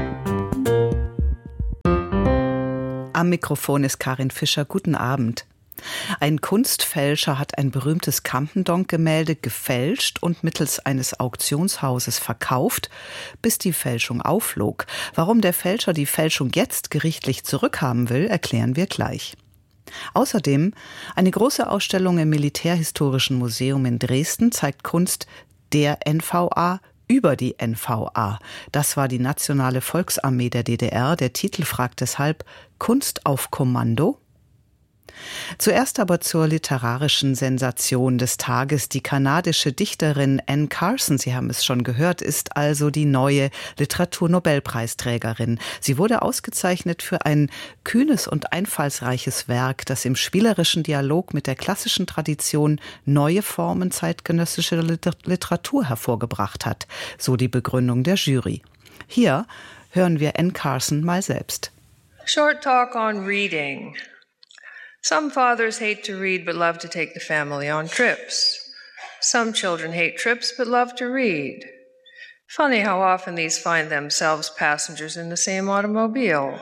Am Mikrofon ist Karin Fischer. Guten Abend. Ein Kunstfälscher hat ein berühmtes Campendonk-Gemälde gefälscht und mittels eines Auktionshauses verkauft, bis die Fälschung aufflog. Warum der Fälscher die Fälschung jetzt gerichtlich zurückhaben will, erklären wir gleich. Außerdem eine große Ausstellung im Militärhistorischen Museum in Dresden zeigt Kunst der NVA über die NVA. Das war die Nationale Volksarmee der DDR. Der Titel fragt deshalb: Kunst auf Kommando? Zuerst aber zur literarischen Sensation des Tages. Die kanadische Dichterin Anne Carson, Sie haben es schon gehört, ist also die neue Literaturnobelpreisträgerin. Sie wurde ausgezeichnet für ein kühnes und einfallsreiches Werk, das im spielerischen Dialog mit der klassischen Tradition neue Formen zeitgenössischer Literatur hervorgebracht hat. So die Begründung der Jury. Hier hören wir Anne Carson mal selbst. Short talk on reading. Some fathers hate to read but love to take the family on trips. Some children hate trips but love to read. Funny how often these find themselves passengers in the same automobile.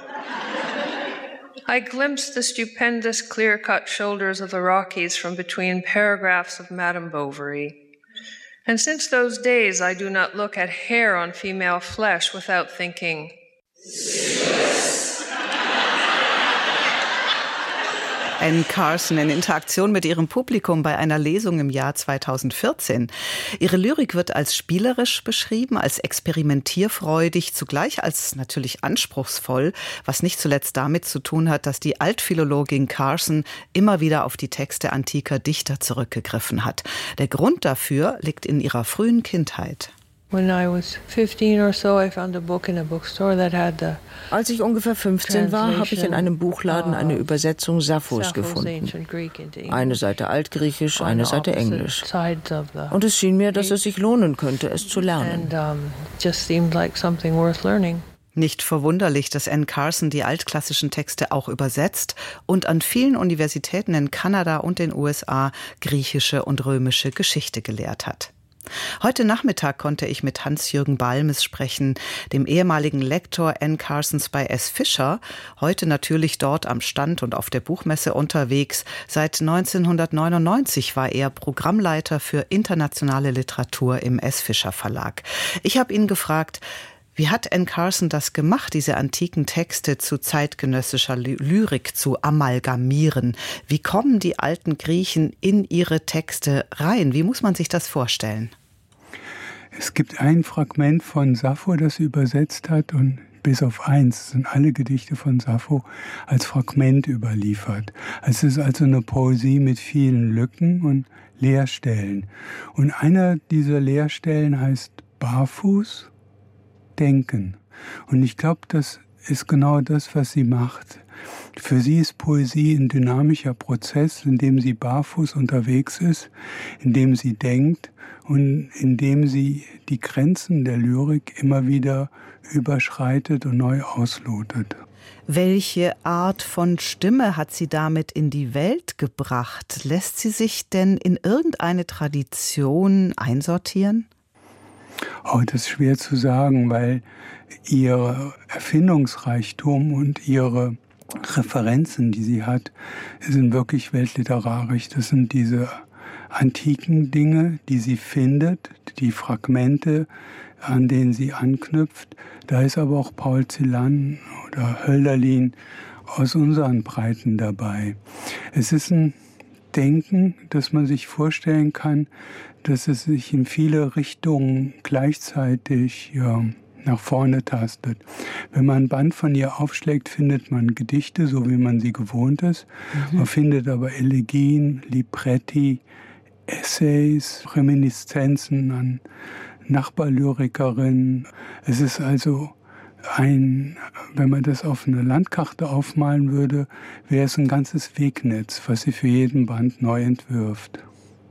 I glimpsed the stupendous clear-cut shoulders of the Rockies from between paragraphs of Madame Bovary. And since those days I do not look at hair on female flesh without thinking, Anne Carson in Interaktion mit ihrem Publikum bei einer Lesung im Jahr 2014. Ihre Lyrik wird als spielerisch beschrieben, als experimentierfreudig, zugleich als natürlich anspruchsvoll, was nicht zuletzt damit zu tun hat, dass die Altphilologin Carson immer wieder auf die Texte antiker Dichter zurückgegriffen hat. Der Grund dafür liegt in ihrer frühen Kindheit. Als ich ungefähr 15 war, habe ich in einem Buchladen eine Übersetzung Sapphos gefunden. Eine Seite Altgriechisch, eine Seite Englisch. Und es schien mir, dass es sich lohnen könnte, es zu lernen. Nicht verwunderlich, dass Anne Carson die altklassischen Texte auch übersetzt und an vielen Universitäten in Kanada und den USA griechische und römische Geschichte gelehrt hat. Heute Nachmittag konnte ich mit Hans-Jürgen Balmes sprechen, dem ehemaligen Lektor Anne Carsons bei S. Fischer, heute natürlich dort am Stand und auf der Buchmesse unterwegs. Seit 1999 war er Programmleiter für internationale Literatur im S. Fischer Verlag. Ich habe ihn gefragt, wie hat Anne Carson das gemacht, diese antiken Texte zu zeitgenössischer Lyrik zu amalgamieren? Wie kommen die alten Griechen in ihre Texte rein? Wie muss man sich das vorstellen? Es gibt ein Fragment von Sappho, das sie übersetzt hat, und bis auf eins sind alle Gedichte von Sappho als Fragment überliefert. Es ist also eine Poesie mit vielen Lücken und Leerstellen. Und einer dieser Leerstellen heißt Barfuß denken. Und ich glaube, das ist genau das, was sie macht. Für sie ist Poesie ein dynamischer Prozess, in dem sie barfuß unterwegs ist, in dem sie denkt und in dem sie die Grenzen der Lyrik immer wieder überschreitet und neu auslotet. Welche Art von Stimme hat sie damit in die Welt gebracht? Lässt sie sich denn in irgendeine Tradition einsortieren? Oh, das ist schwer zu sagen, weil ihr Erfindungsreichtum und ihre Referenzen, die sie hat, sind wirklich weltliterarisch. Das sind diese antiken Dinge, die sie findet, die Fragmente, an denen sie anknüpft. Da ist aber auch Paul Celan oder Hölderlin aus unseren Breiten dabei. Es ist ein Denken, dass man sich vorstellen kann, dass es sich in viele Richtungen gleichzeitig nach vorne tastet. Wenn man ein Band von ihr aufschlägt, findet man Gedichte, so wie man sie gewohnt ist. Man findet aber Elegien, Libretti, Essays, Reminiszenzen an Nachbarlyrikerinnen. Es ist also wenn man das auf eine Landkarte aufmalen würde, wäre es ein ganzes Wegnetz, was sie für jeden Band neu entwirft.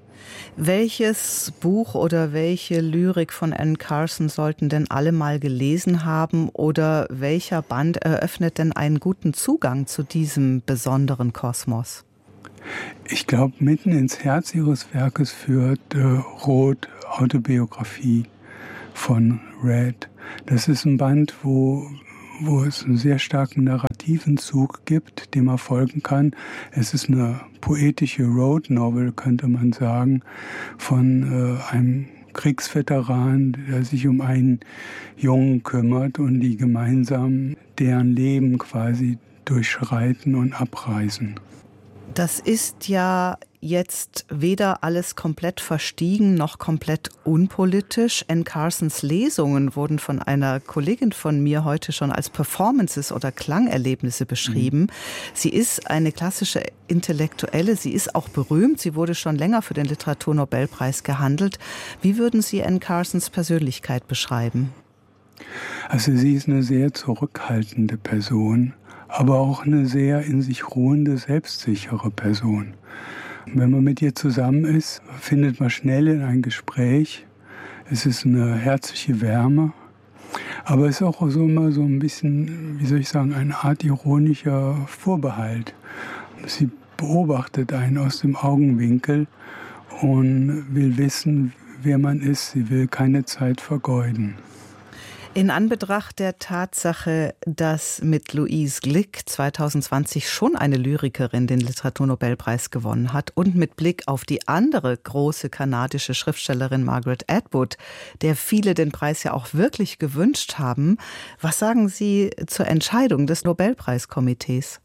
Welches Buch oder welche Lyrik von Anne Carson sollten denn alle mal gelesen haben oder welcher Band eröffnet denn einen guten Zugang zu diesem besonderen Kosmos? Ich glaube, mitten ins Herz ihres Werkes führt Roth, Autobiografie von Red. Das ist ein Band, wo es einen sehr starken narrativen Zug gibt, dem man folgen kann. Es ist eine poetische Road Novel, könnte man sagen, von einem Kriegsveteran, der sich um einen Jungen kümmert und die gemeinsam deren Leben quasi durchschreiten und abreisen. Das ist ja jetzt weder alles komplett verstiegen noch komplett unpolitisch. Anne Carsons Lesungen wurden von einer Kollegin von mir heute schon als Performances oder Klangerlebnisse beschrieben. Sie ist eine klassische Intellektuelle, sie ist auch berühmt, sie wurde schon länger für den Literaturnobelpreis gehandelt. Wie würden Sie Anne Carsons Persönlichkeit beschreiben? Also sie ist eine sehr zurückhaltende Person, aber auch eine sehr in sich ruhende, selbstsichere Person. Wenn man mit ihr zusammen ist, findet man schnell in ein Gespräch. Es ist eine herzliche Wärme, aber es ist auch so immer so ein bisschen, wie soll ich sagen, eine Art ironischer Vorbehalt. Sie beobachtet einen aus dem Augenwinkel und will wissen, wer man ist. Sie will keine Zeit vergeuden. In Anbetracht der Tatsache, dass mit Louise Glück 2020 schon eine Lyrikerin den Literaturnobelpreis gewonnen hat und mit Blick auf die andere große kanadische Schriftstellerin Margaret Atwood, der viele den Preis ja auch wirklich gewünscht haben, was sagen Sie zur Entscheidung des Nobelpreiskomitees?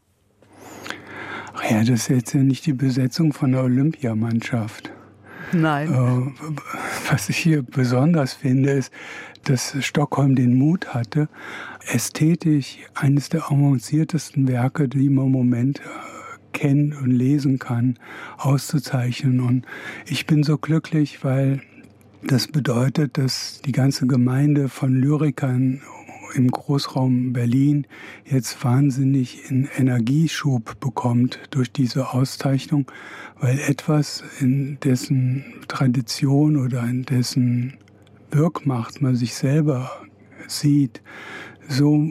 Ach ja, das ist jetzt ja nicht die Besetzung von der Olympiamannschaft. Nein. Was ich hier besonders finde, ist, dass Stockholm den Mut hatte, ästhetisch eines der avanciertesten Werke, die man im Moment kennt und lesen kann, auszuzeichnen. Und ich bin so glücklich, weil das bedeutet, dass die ganze Gemeinde von Lyrikern im Großraum Berlin jetzt wahnsinnig einen Energieschub bekommt durch diese Auszeichnung, weil etwas, in dessen Tradition oder in dessen Wirkmacht man sich selber sieht, so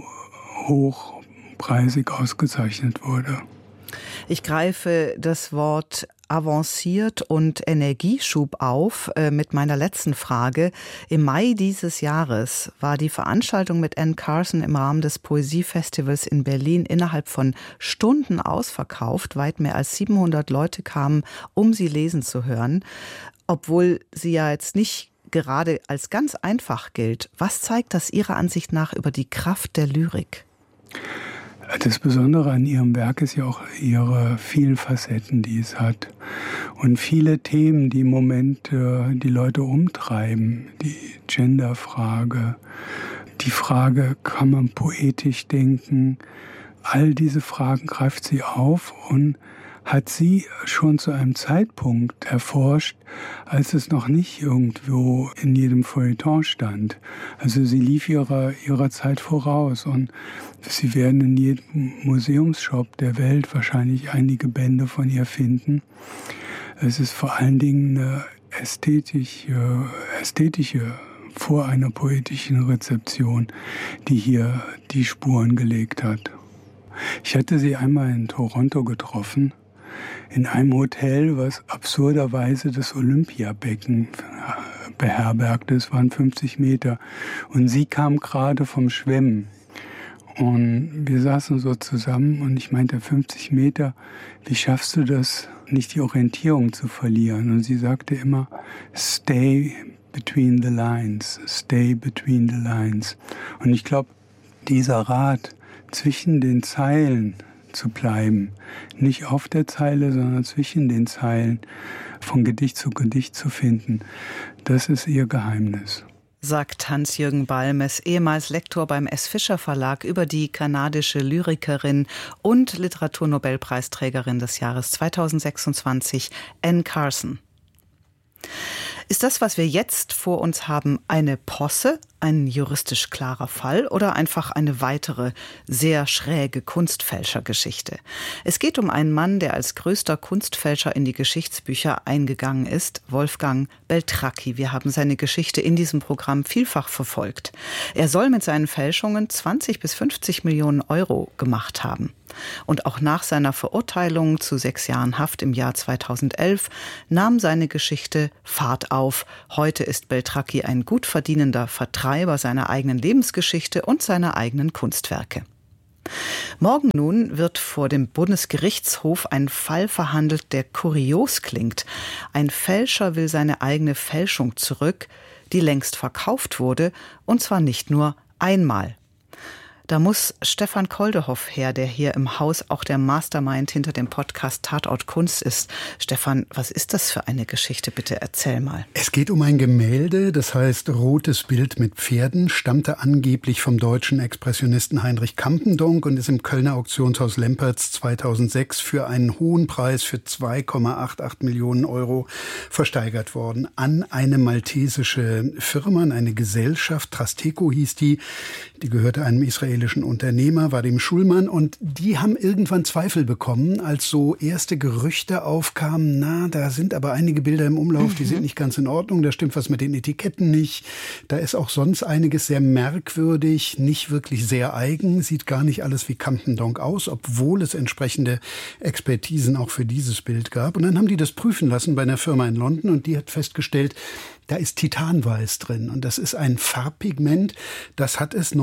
hochpreisig ausgezeichnet wurde. Ich greife das Wort avanciert und Energieschub auf mit meiner letzten Frage. Im Mai dieses Jahres war die Veranstaltung mit Anne Carson im Rahmen des Poesiefestivals in Berlin innerhalb von Stunden ausverkauft. Weit mehr als 700 Leute kamen, um sie lesen zu hören, obwohl sie ja jetzt nicht gerade als ganz einfach gilt. Was zeigt das Ihrer Ansicht nach über die Kraft der Lyrik? Das Besondere an ihrem Werk ist ja auch ihre vielen Facetten, die es hat. Und viele Themen, die im Moment die Leute umtreiben. Die Genderfrage, die Frage, kann man poetisch denken? All diese Fragen greift sie auf und hat sie schon zu einem Zeitpunkt erforscht, als es noch nicht irgendwo in jedem Feuilleton stand. Also sie lief ihrer Zeit voraus und Sie werden in jedem Museumsshop der Welt wahrscheinlich einige Bände von ihr finden. Es ist vor allen Dingen eine ästhetische vor einer poetischen Rezeption, die hier die Spuren gelegt hat. Ich hatte sie einmal in Toronto getroffen, in einem Hotel, was absurderweise das Olympiabecken beherbergte. Es waren 50 Meter. Und sie kam gerade vom Schwimmen. Und wir saßen so zusammen und ich meinte, 50 Meter, wie schaffst du das, nicht die Orientierung zu verlieren? Und sie sagte immer, stay between the lines, stay between the lines. Und ich glaube, dieser Rat, zwischen den Zeilen zu bleiben. Nicht auf der Zeile, sondern zwischen den Zeilen von Gedicht zu Gedicht zu finden. Das ist ihr Geheimnis. Sagt Hans-Jürgen Balmes, ehemals Lektor beim S. Fischer Verlag, über die kanadische Lyrikerin und Literaturnobelpreisträgerin des Jahres 2026, Anne Carson. Ist das, was wir jetzt vor uns haben, eine Posse, ein juristisch klarer Fall oder einfach eine weitere, sehr schräge Kunstfälschergeschichte? Es geht um einen Mann, der als größter Kunstfälscher in die Geschichtsbücher eingegangen ist, Wolfgang Beltracchi. Wir haben seine Geschichte in diesem Programm vielfach verfolgt. Er soll mit seinen Fälschungen 20 bis 50 Millionen Euro gemacht haben. Und auch nach seiner Verurteilung zu 6 Jahren Haft im Jahr 2011 nahm seine Geschichte Fahrt auf. Heute ist Beltracchi ein gut verdienender Vertreiber seiner eigenen Lebensgeschichte und seiner eigenen Kunstwerke. Morgen nun wird vor dem Bundesgerichtshof ein Fall verhandelt, der kurios klingt. Ein Fälscher will seine eigene Fälschung zurück, die längst verkauft wurde, und zwar nicht nur einmal. Da muss Stefan Koldehoff her, der hier im Haus auch der Mastermind hinter dem Podcast Tatort Kunst ist. Stefan, was ist das für eine Geschichte? Bitte erzähl mal. Es geht um ein Gemälde, das heißt Rotes Bild mit Pferden, stammte angeblich vom deutschen Expressionisten Heinrich Campendonck und ist im Kölner Auktionshaus Lempertz 2006 für einen hohen Preis für 2,88 Millionen Euro versteigert worden an eine maltesische Firma, an eine Gesellschaft, Trasteco hieß die gehörte einem israelischen Unternehmer, Vadim Schulman, und die haben irgendwann Zweifel bekommen, als so erste Gerüchte aufkamen, da sind aber einige Bilder im Umlauf, die sind nicht ganz in Ordnung, da stimmt was mit den Etiketten nicht, da ist auch sonst einiges sehr merkwürdig, nicht wirklich sehr eigen, sieht gar nicht alles wie Campendonck aus, obwohl es entsprechende Expertisen auch für dieses Bild gab. Und dann haben die das prüfen lassen bei einer Firma in London und die hat festgestellt, da ist Titanweiß drin und das ist ein Farbpigment, das hat es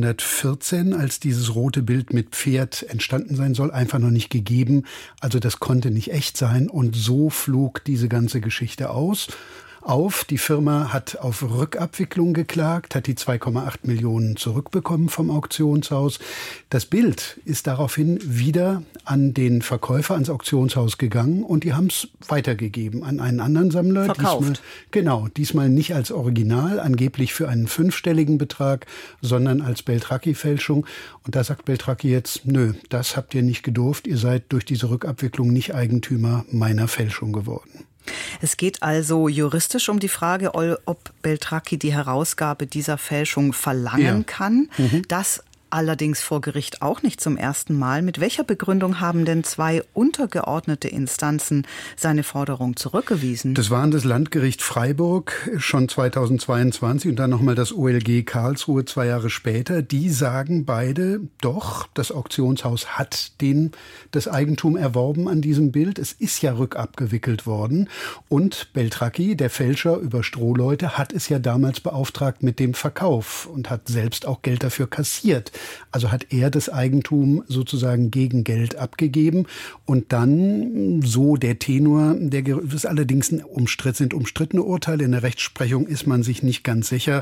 1914, als dieses rote Bild mit Pferd entstanden sein soll, einfach noch nicht gegeben. Also das konnte nicht echt sein und so flog diese ganze Geschichte auf. Die Firma hat auf Rückabwicklung geklagt, hat die 2,8 Millionen zurückbekommen vom Auktionshaus. Das Bild ist daraufhin wieder an den Verkäufer, ans Auktionshaus gegangen und die haben es weitergegeben an einen anderen Sammler. Verkauft. Diesmal nicht als Original, angeblich für einen 5-stelligen Betrag, sondern als Beltracchi-Fälschung. Und da sagt Beltracchi jetzt, nö, das habt ihr nicht gedurft, ihr seid durch diese Rückabwicklung nicht Eigentümer meiner Fälschung geworden. Es geht also juristisch um die Frage, ob Beltracchi die Herausgabe dieser Fälschung verlangen kann. Das allerdings vor Gericht auch nicht zum ersten Mal. Mit welcher Begründung haben denn 2 untergeordnete Instanzen seine Forderung zurückgewiesen? Das waren das Landgericht Freiburg schon 2022 und dann nochmal das OLG Karlsruhe 2 Jahre später. Die sagen beide, doch, das Auktionshaus hat das Eigentum erworben an diesem Bild. Es ist ja rückabgewickelt worden. Und Beltracchi, der Fälscher über Strohleute, hat es ja damals beauftragt mit dem Verkauf und hat selbst auch Geld dafür kassiert. Also hat er das Eigentum sozusagen gegen Geld abgegeben und dann, so der Tenor, das ist allerdings sind umstrittene Urteile. In der Rechtsprechung ist man sich nicht ganz sicher,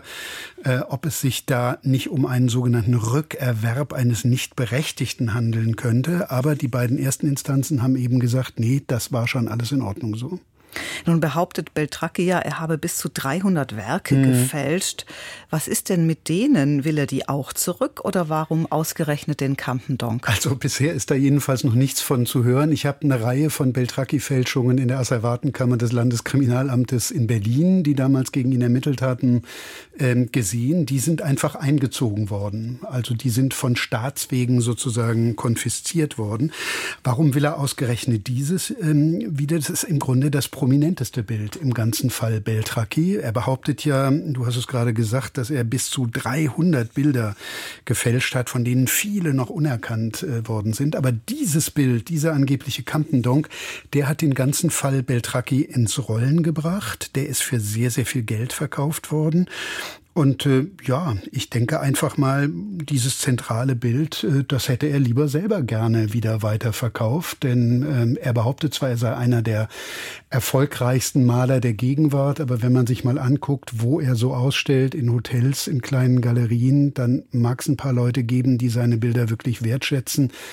ob es sich da nicht um einen sogenannten Rückerwerb eines Nichtberechtigten handeln könnte. Aber die beiden ersten Instanzen haben eben gesagt, nee, das war schon alles in Ordnung so. Nun behauptet Beltracchi ja, er habe bis zu 300 Werke gefälscht. Was ist denn mit denen? Will er die auch zurück oder warum ausgerechnet den Campendonck? Also bisher ist da jedenfalls noch nichts von zu hören. Ich habe eine Reihe von Beltracchi-Fälschungen in der Asservatenkammer des Landeskriminalamtes in Berlin, die damals gegen ihn ermittelt hatten, gesehen. Die sind einfach eingezogen worden. Also die sind von Staatswegen sozusagen konfisziert worden. Warum will er ausgerechnet dieses wieder? Das ist im Grunde das prominenteste Bild im ganzen Fall Beltracchi. Er behauptet ja, du hast es gerade gesagt, dass er bis zu 300 Bilder gefälscht hat, von denen viele noch unerkannt worden sind. Aber dieses Bild, dieser angebliche Campendonck, der hat den ganzen Fall Beltracchi ins Rollen gebracht. Der ist für sehr, sehr viel Geld verkauft worden. Und ich denke einfach mal, dieses zentrale Bild, das hätte er lieber selber gerne wieder weiterverkauft. Denn er behauptet zwar, er sei einer der erfolgreichsten Maler der Gegenwart, aber wenn man sich mal anguckt, wo er so ausstellt, in Hotels, in kleinen Galerien, dann mag es ein paar Leute geben, die seine Bilder wirklich wertschätzen.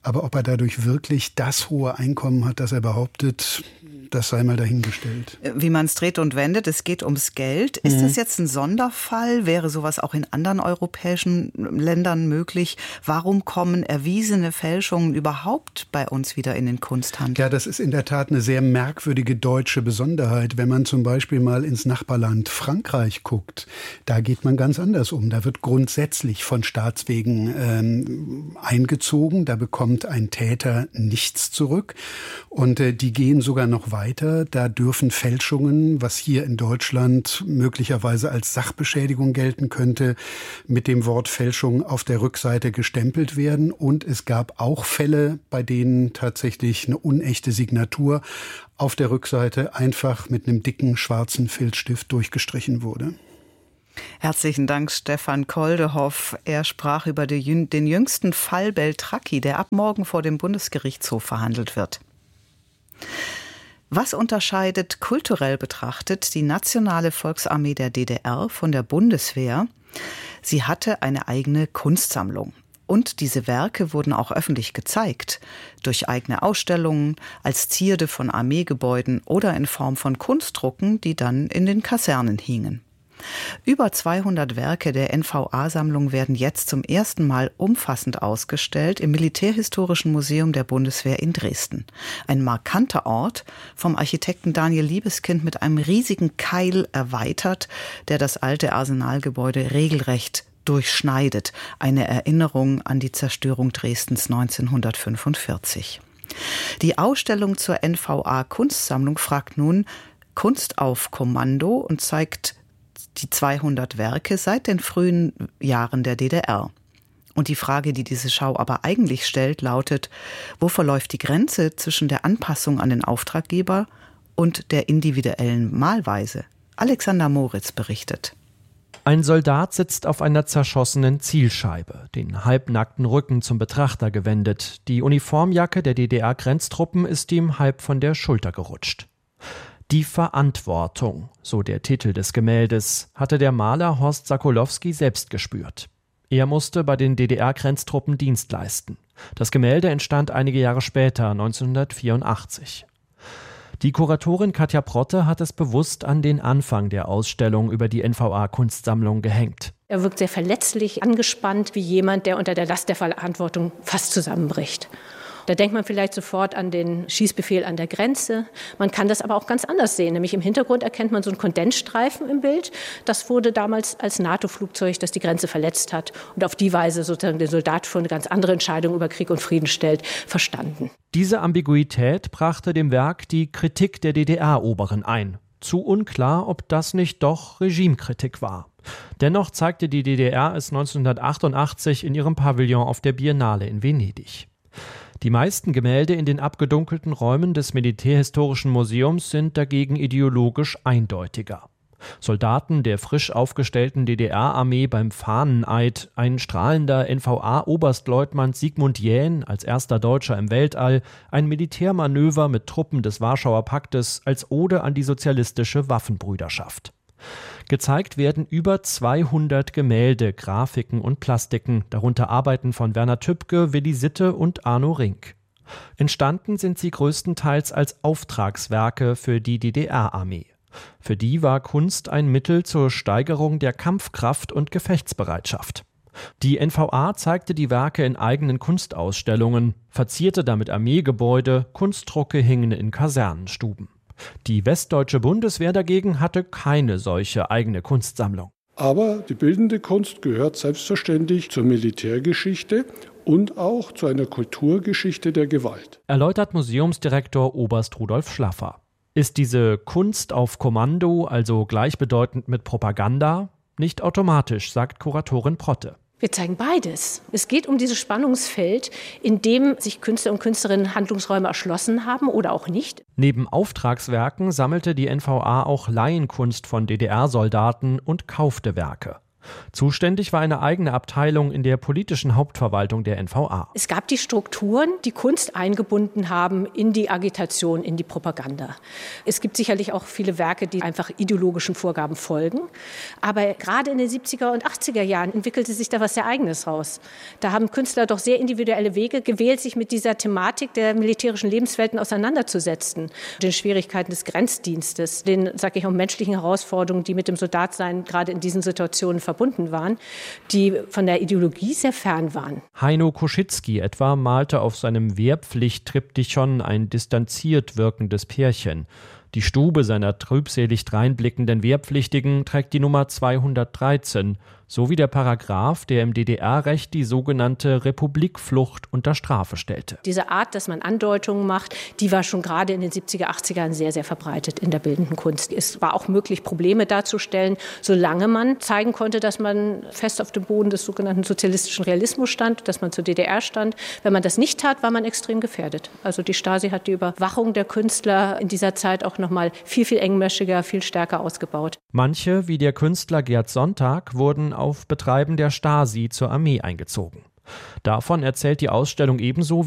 Aber ob er dadurch wirklich das hohe Einkommen hat, das er behauptet, das sei mal dahingestellt. Wie man es dreht und wendet, es geht ums Geld. Ist das jetzt ein Sonderfall? Wäre sowas auch in anderen europäischen Ländern möglich? Warum kommen erwiesene Fälschungen überhaupt bei uns wieder in den Kunsthandel? Ja, das ist in der Tat eine sehr merkwürdige deutsche Besonderheit. Wenn man zum Beispiel mal ins Nachbarland Frankreich guckt, da geht man ganz anders um. Da wird grundsätzlich von Staatswegen eingezogen. Da bekommt ein Täter nichts zurück. Und die gehen sogar noch weiter. Da dürfen Fälschungen, was hier in Deutschland möglicherweise als Sachbeschädigung gelten könnte, mit dem Wort Fälschung auf der Rückseite gestempelt werden. Und es gab auch Fälle, bei denen tatsächlich eine unechte Signatur auf der Rückseite einfach mit einem dicken schwarzen Filzstift durchgestrichen wurde. Herzlichen Dank, Stefan Koldehoff. Er sprach über den jüngsten Fall Beltracchi, der ab morgen vor dem Bundesgerichtshof verhandelt wird. Was unterscheidet kulturell betrachtet die Nationale Volksarmee der DDR von der Bundeswehr? Sie hatte eine eigene Kunstsammlung. Und diese Werke wurden auch öffentlich gezeigt, durch eigene Ausstellungen, als Zierde von Armeegebäuden oder in Form von Kunstdrucken, die dann in den Kasernen hingen. Über 200 Werke der NVA-Sammlung werden jetzt zum ersten Mal umfassend ausgestellt im Militärhistorischen Museum der Bundeswehr in Dresden. Ein markanter Ort, vom Architekten Daniel Liebeskind mit einem riesigen Keil erweitert, der das alte Arsenalgebäude regelrecht durchschneidet. Eine Erinnerung an die Zerstörung Dresdens 1945. Die Ausstellung zur NVA-Kunstsammlung fragt nun Kunst auf Kommando und zeigt die 200 Werke seit den frühen Jahren der DDR. Und die Frage, die diese Schau aber eigentlich stellt, lautet, wo verläuft die Grenze zwischen der Anpassung an den Auftraggeber und der individuellen Malweise? Alexander Moritz berichtet. Ein Soldat sitzt auf einer zerschossenen Zielscheibe, den halbnackten Rücken zum Betrachter gewendet. Die Uniformjacke der DDR-Grenztruppen ist ihm halb von der Schulter gerutscht. Die Verantwortung, so der Titel des Gemäldes, hatte der Maler Horst Sakolowski selbst gespürt. Er musste bei den DDR-Grenztruppen Dienst leisten. Das Gemälde entstand einige Jahre später, 1984. Die Kuratorin Katja Protte hat es bewusst an den Anfang der Ausstellung über die NVA-Kunstsammlung gehängt. Er wirkt sehr verletzlich, angespannt, wie jemand, der unter der Last der Verantwortung fast zusammenbricht. Da denkt man vielleicht sofort an den Schießbefehl an der Grenze. Man kann das aber auch ganz anders sehen. Nämlich im Hintergrund erkennt man so einen Kondensstreifen im Bild. Das wurde damals als NATO-Flugzeug, das die Grenze verletzt hat und auf die Weise sozusagen den Soldat vor eine ganz andere Entscheidung über Krieg und Frieden stellt, verstanden. Diese Ambiguität brachte dem Werk die Kritik der DDR-Oberen ein. Zu unklar, ob das nicht doch Regimekritik war. Dennoch zeigte die DDR es 1988 in ihrem Pavillon auf der Biennale in Venedig. Die meisten Gemälde in den abgedunkelten Räumen des Militärhistorischen Museums sind dagegen ideologisch eindeutiger. Soldaten der frisch aufgestellten DDR-Armee beim Fahneneid, ein strahlender NVA-Oberstleutnant Sigmund Jähn als erster Deutscher im Weltall, ein Militärmanöver mit Truppen des Warschauer Paktes als Ode an die sozialistische Waffenbrüderschaft. Gezeigt werden über 200 Gemälde, Grafiken und Plastiken, darunter Arbeiten von Werner Tübke, Willi Sitte und Arno Rink. Entstanden sind sie größtenteils als Auftragswerke für die DDR-Armee. Für die war Kunst ein Mittel zur Steigerung der Kampfkraft und Gefechtsbereitschaft. Die NVA zeigte die Werke in eigenen Kunstausstellungen, verzierte damit Armeegebäude, Kunstdrucke hingen in Kasernenstuben. Die westdeutsche Bundeswehr dagegen hatte keine solche eigene Kunstsammlung. Aber die bildende Kunst gehört selbstverständlich zur Militärgeschichte und auch zu einer Kulturgeschichte der Gewalt. Erläutert Museumsdirektor Oberst Rudolf Schlaffer. Ist diese Kunst auf Kommando also gleichbedeutend mit Propaganda? Nicht automatisch, sagt Kuratorin Protte. Wir zeigen beides. Es geht um dieses Spannungsfeld, in dem sich Künstler und Künstlerinnen Handlungsräume erschlossen haben oder auch nicht. Neben Auftragswerken sammelte die NVA auch Laienkunst von DDR-Soldaten und kaufte Werke. Zuständig war eine eigene Abteilung in der politischen Hauptverwaltung der NVA. Es gab die Strukturen, die Kunst eingebunden haben in die Agitation, in die Propaganda. Es gibt sicherlich auch viele Werke, die einfach ideologischen Vorgaben folgen. Aber gerade in den 70er und 80er Jahren entwickelte sich da was sehr Eigenes raus. Da haben Künstler doch sehr individuelle Wege gewählt, sich mit dieser Thematik der militärischen Lebenswelten auseinanderzusetzen. Den Schwierigkeiten des Grenzdienstes, den, sage ich auch, menschlichen Herausforderungen, die mit dem Soldatsein gerade in diesen Situationen verbunden waren, die von der Ideologie sehr fern waren. Heino Koschitzki etwa malte auf seinem Wehrpflicht-Triptychon ein distanziert wirkendes Pärchen. Die Stube seiner trübselig dreinblickenden Wehrpflichtigen trägt die Nummer 213, sowie der Paragraph, der im DDR-Recht die sogenannte Republikflucht unter Strafe stellte. Diese Art, dass man Andeutungen macht, die war schon gerade in den 70er, 80ern sehr, sehr verbreitet in der bildenden Kunst. Es war auch möglich, Probleme darzustellen, solange man zeigen konnte, dass man fest auf dem Boden des sogenannten sozialistischen Realismus stand, dass man zur DDR stand. Wenn man das nicht tat, war man extrem gefährdet. Also die Stasi hat die Überwachung der Künstler in dieser Zeit auch noch mal viel, viel engmaschiger, viel stärker ausgebaut. Manche, wie der Künstler Gerd Sonntag, wurden auf Betreiben der Stasi zur Armee eingezogen. Davon erzählt die Ausstellung ebenso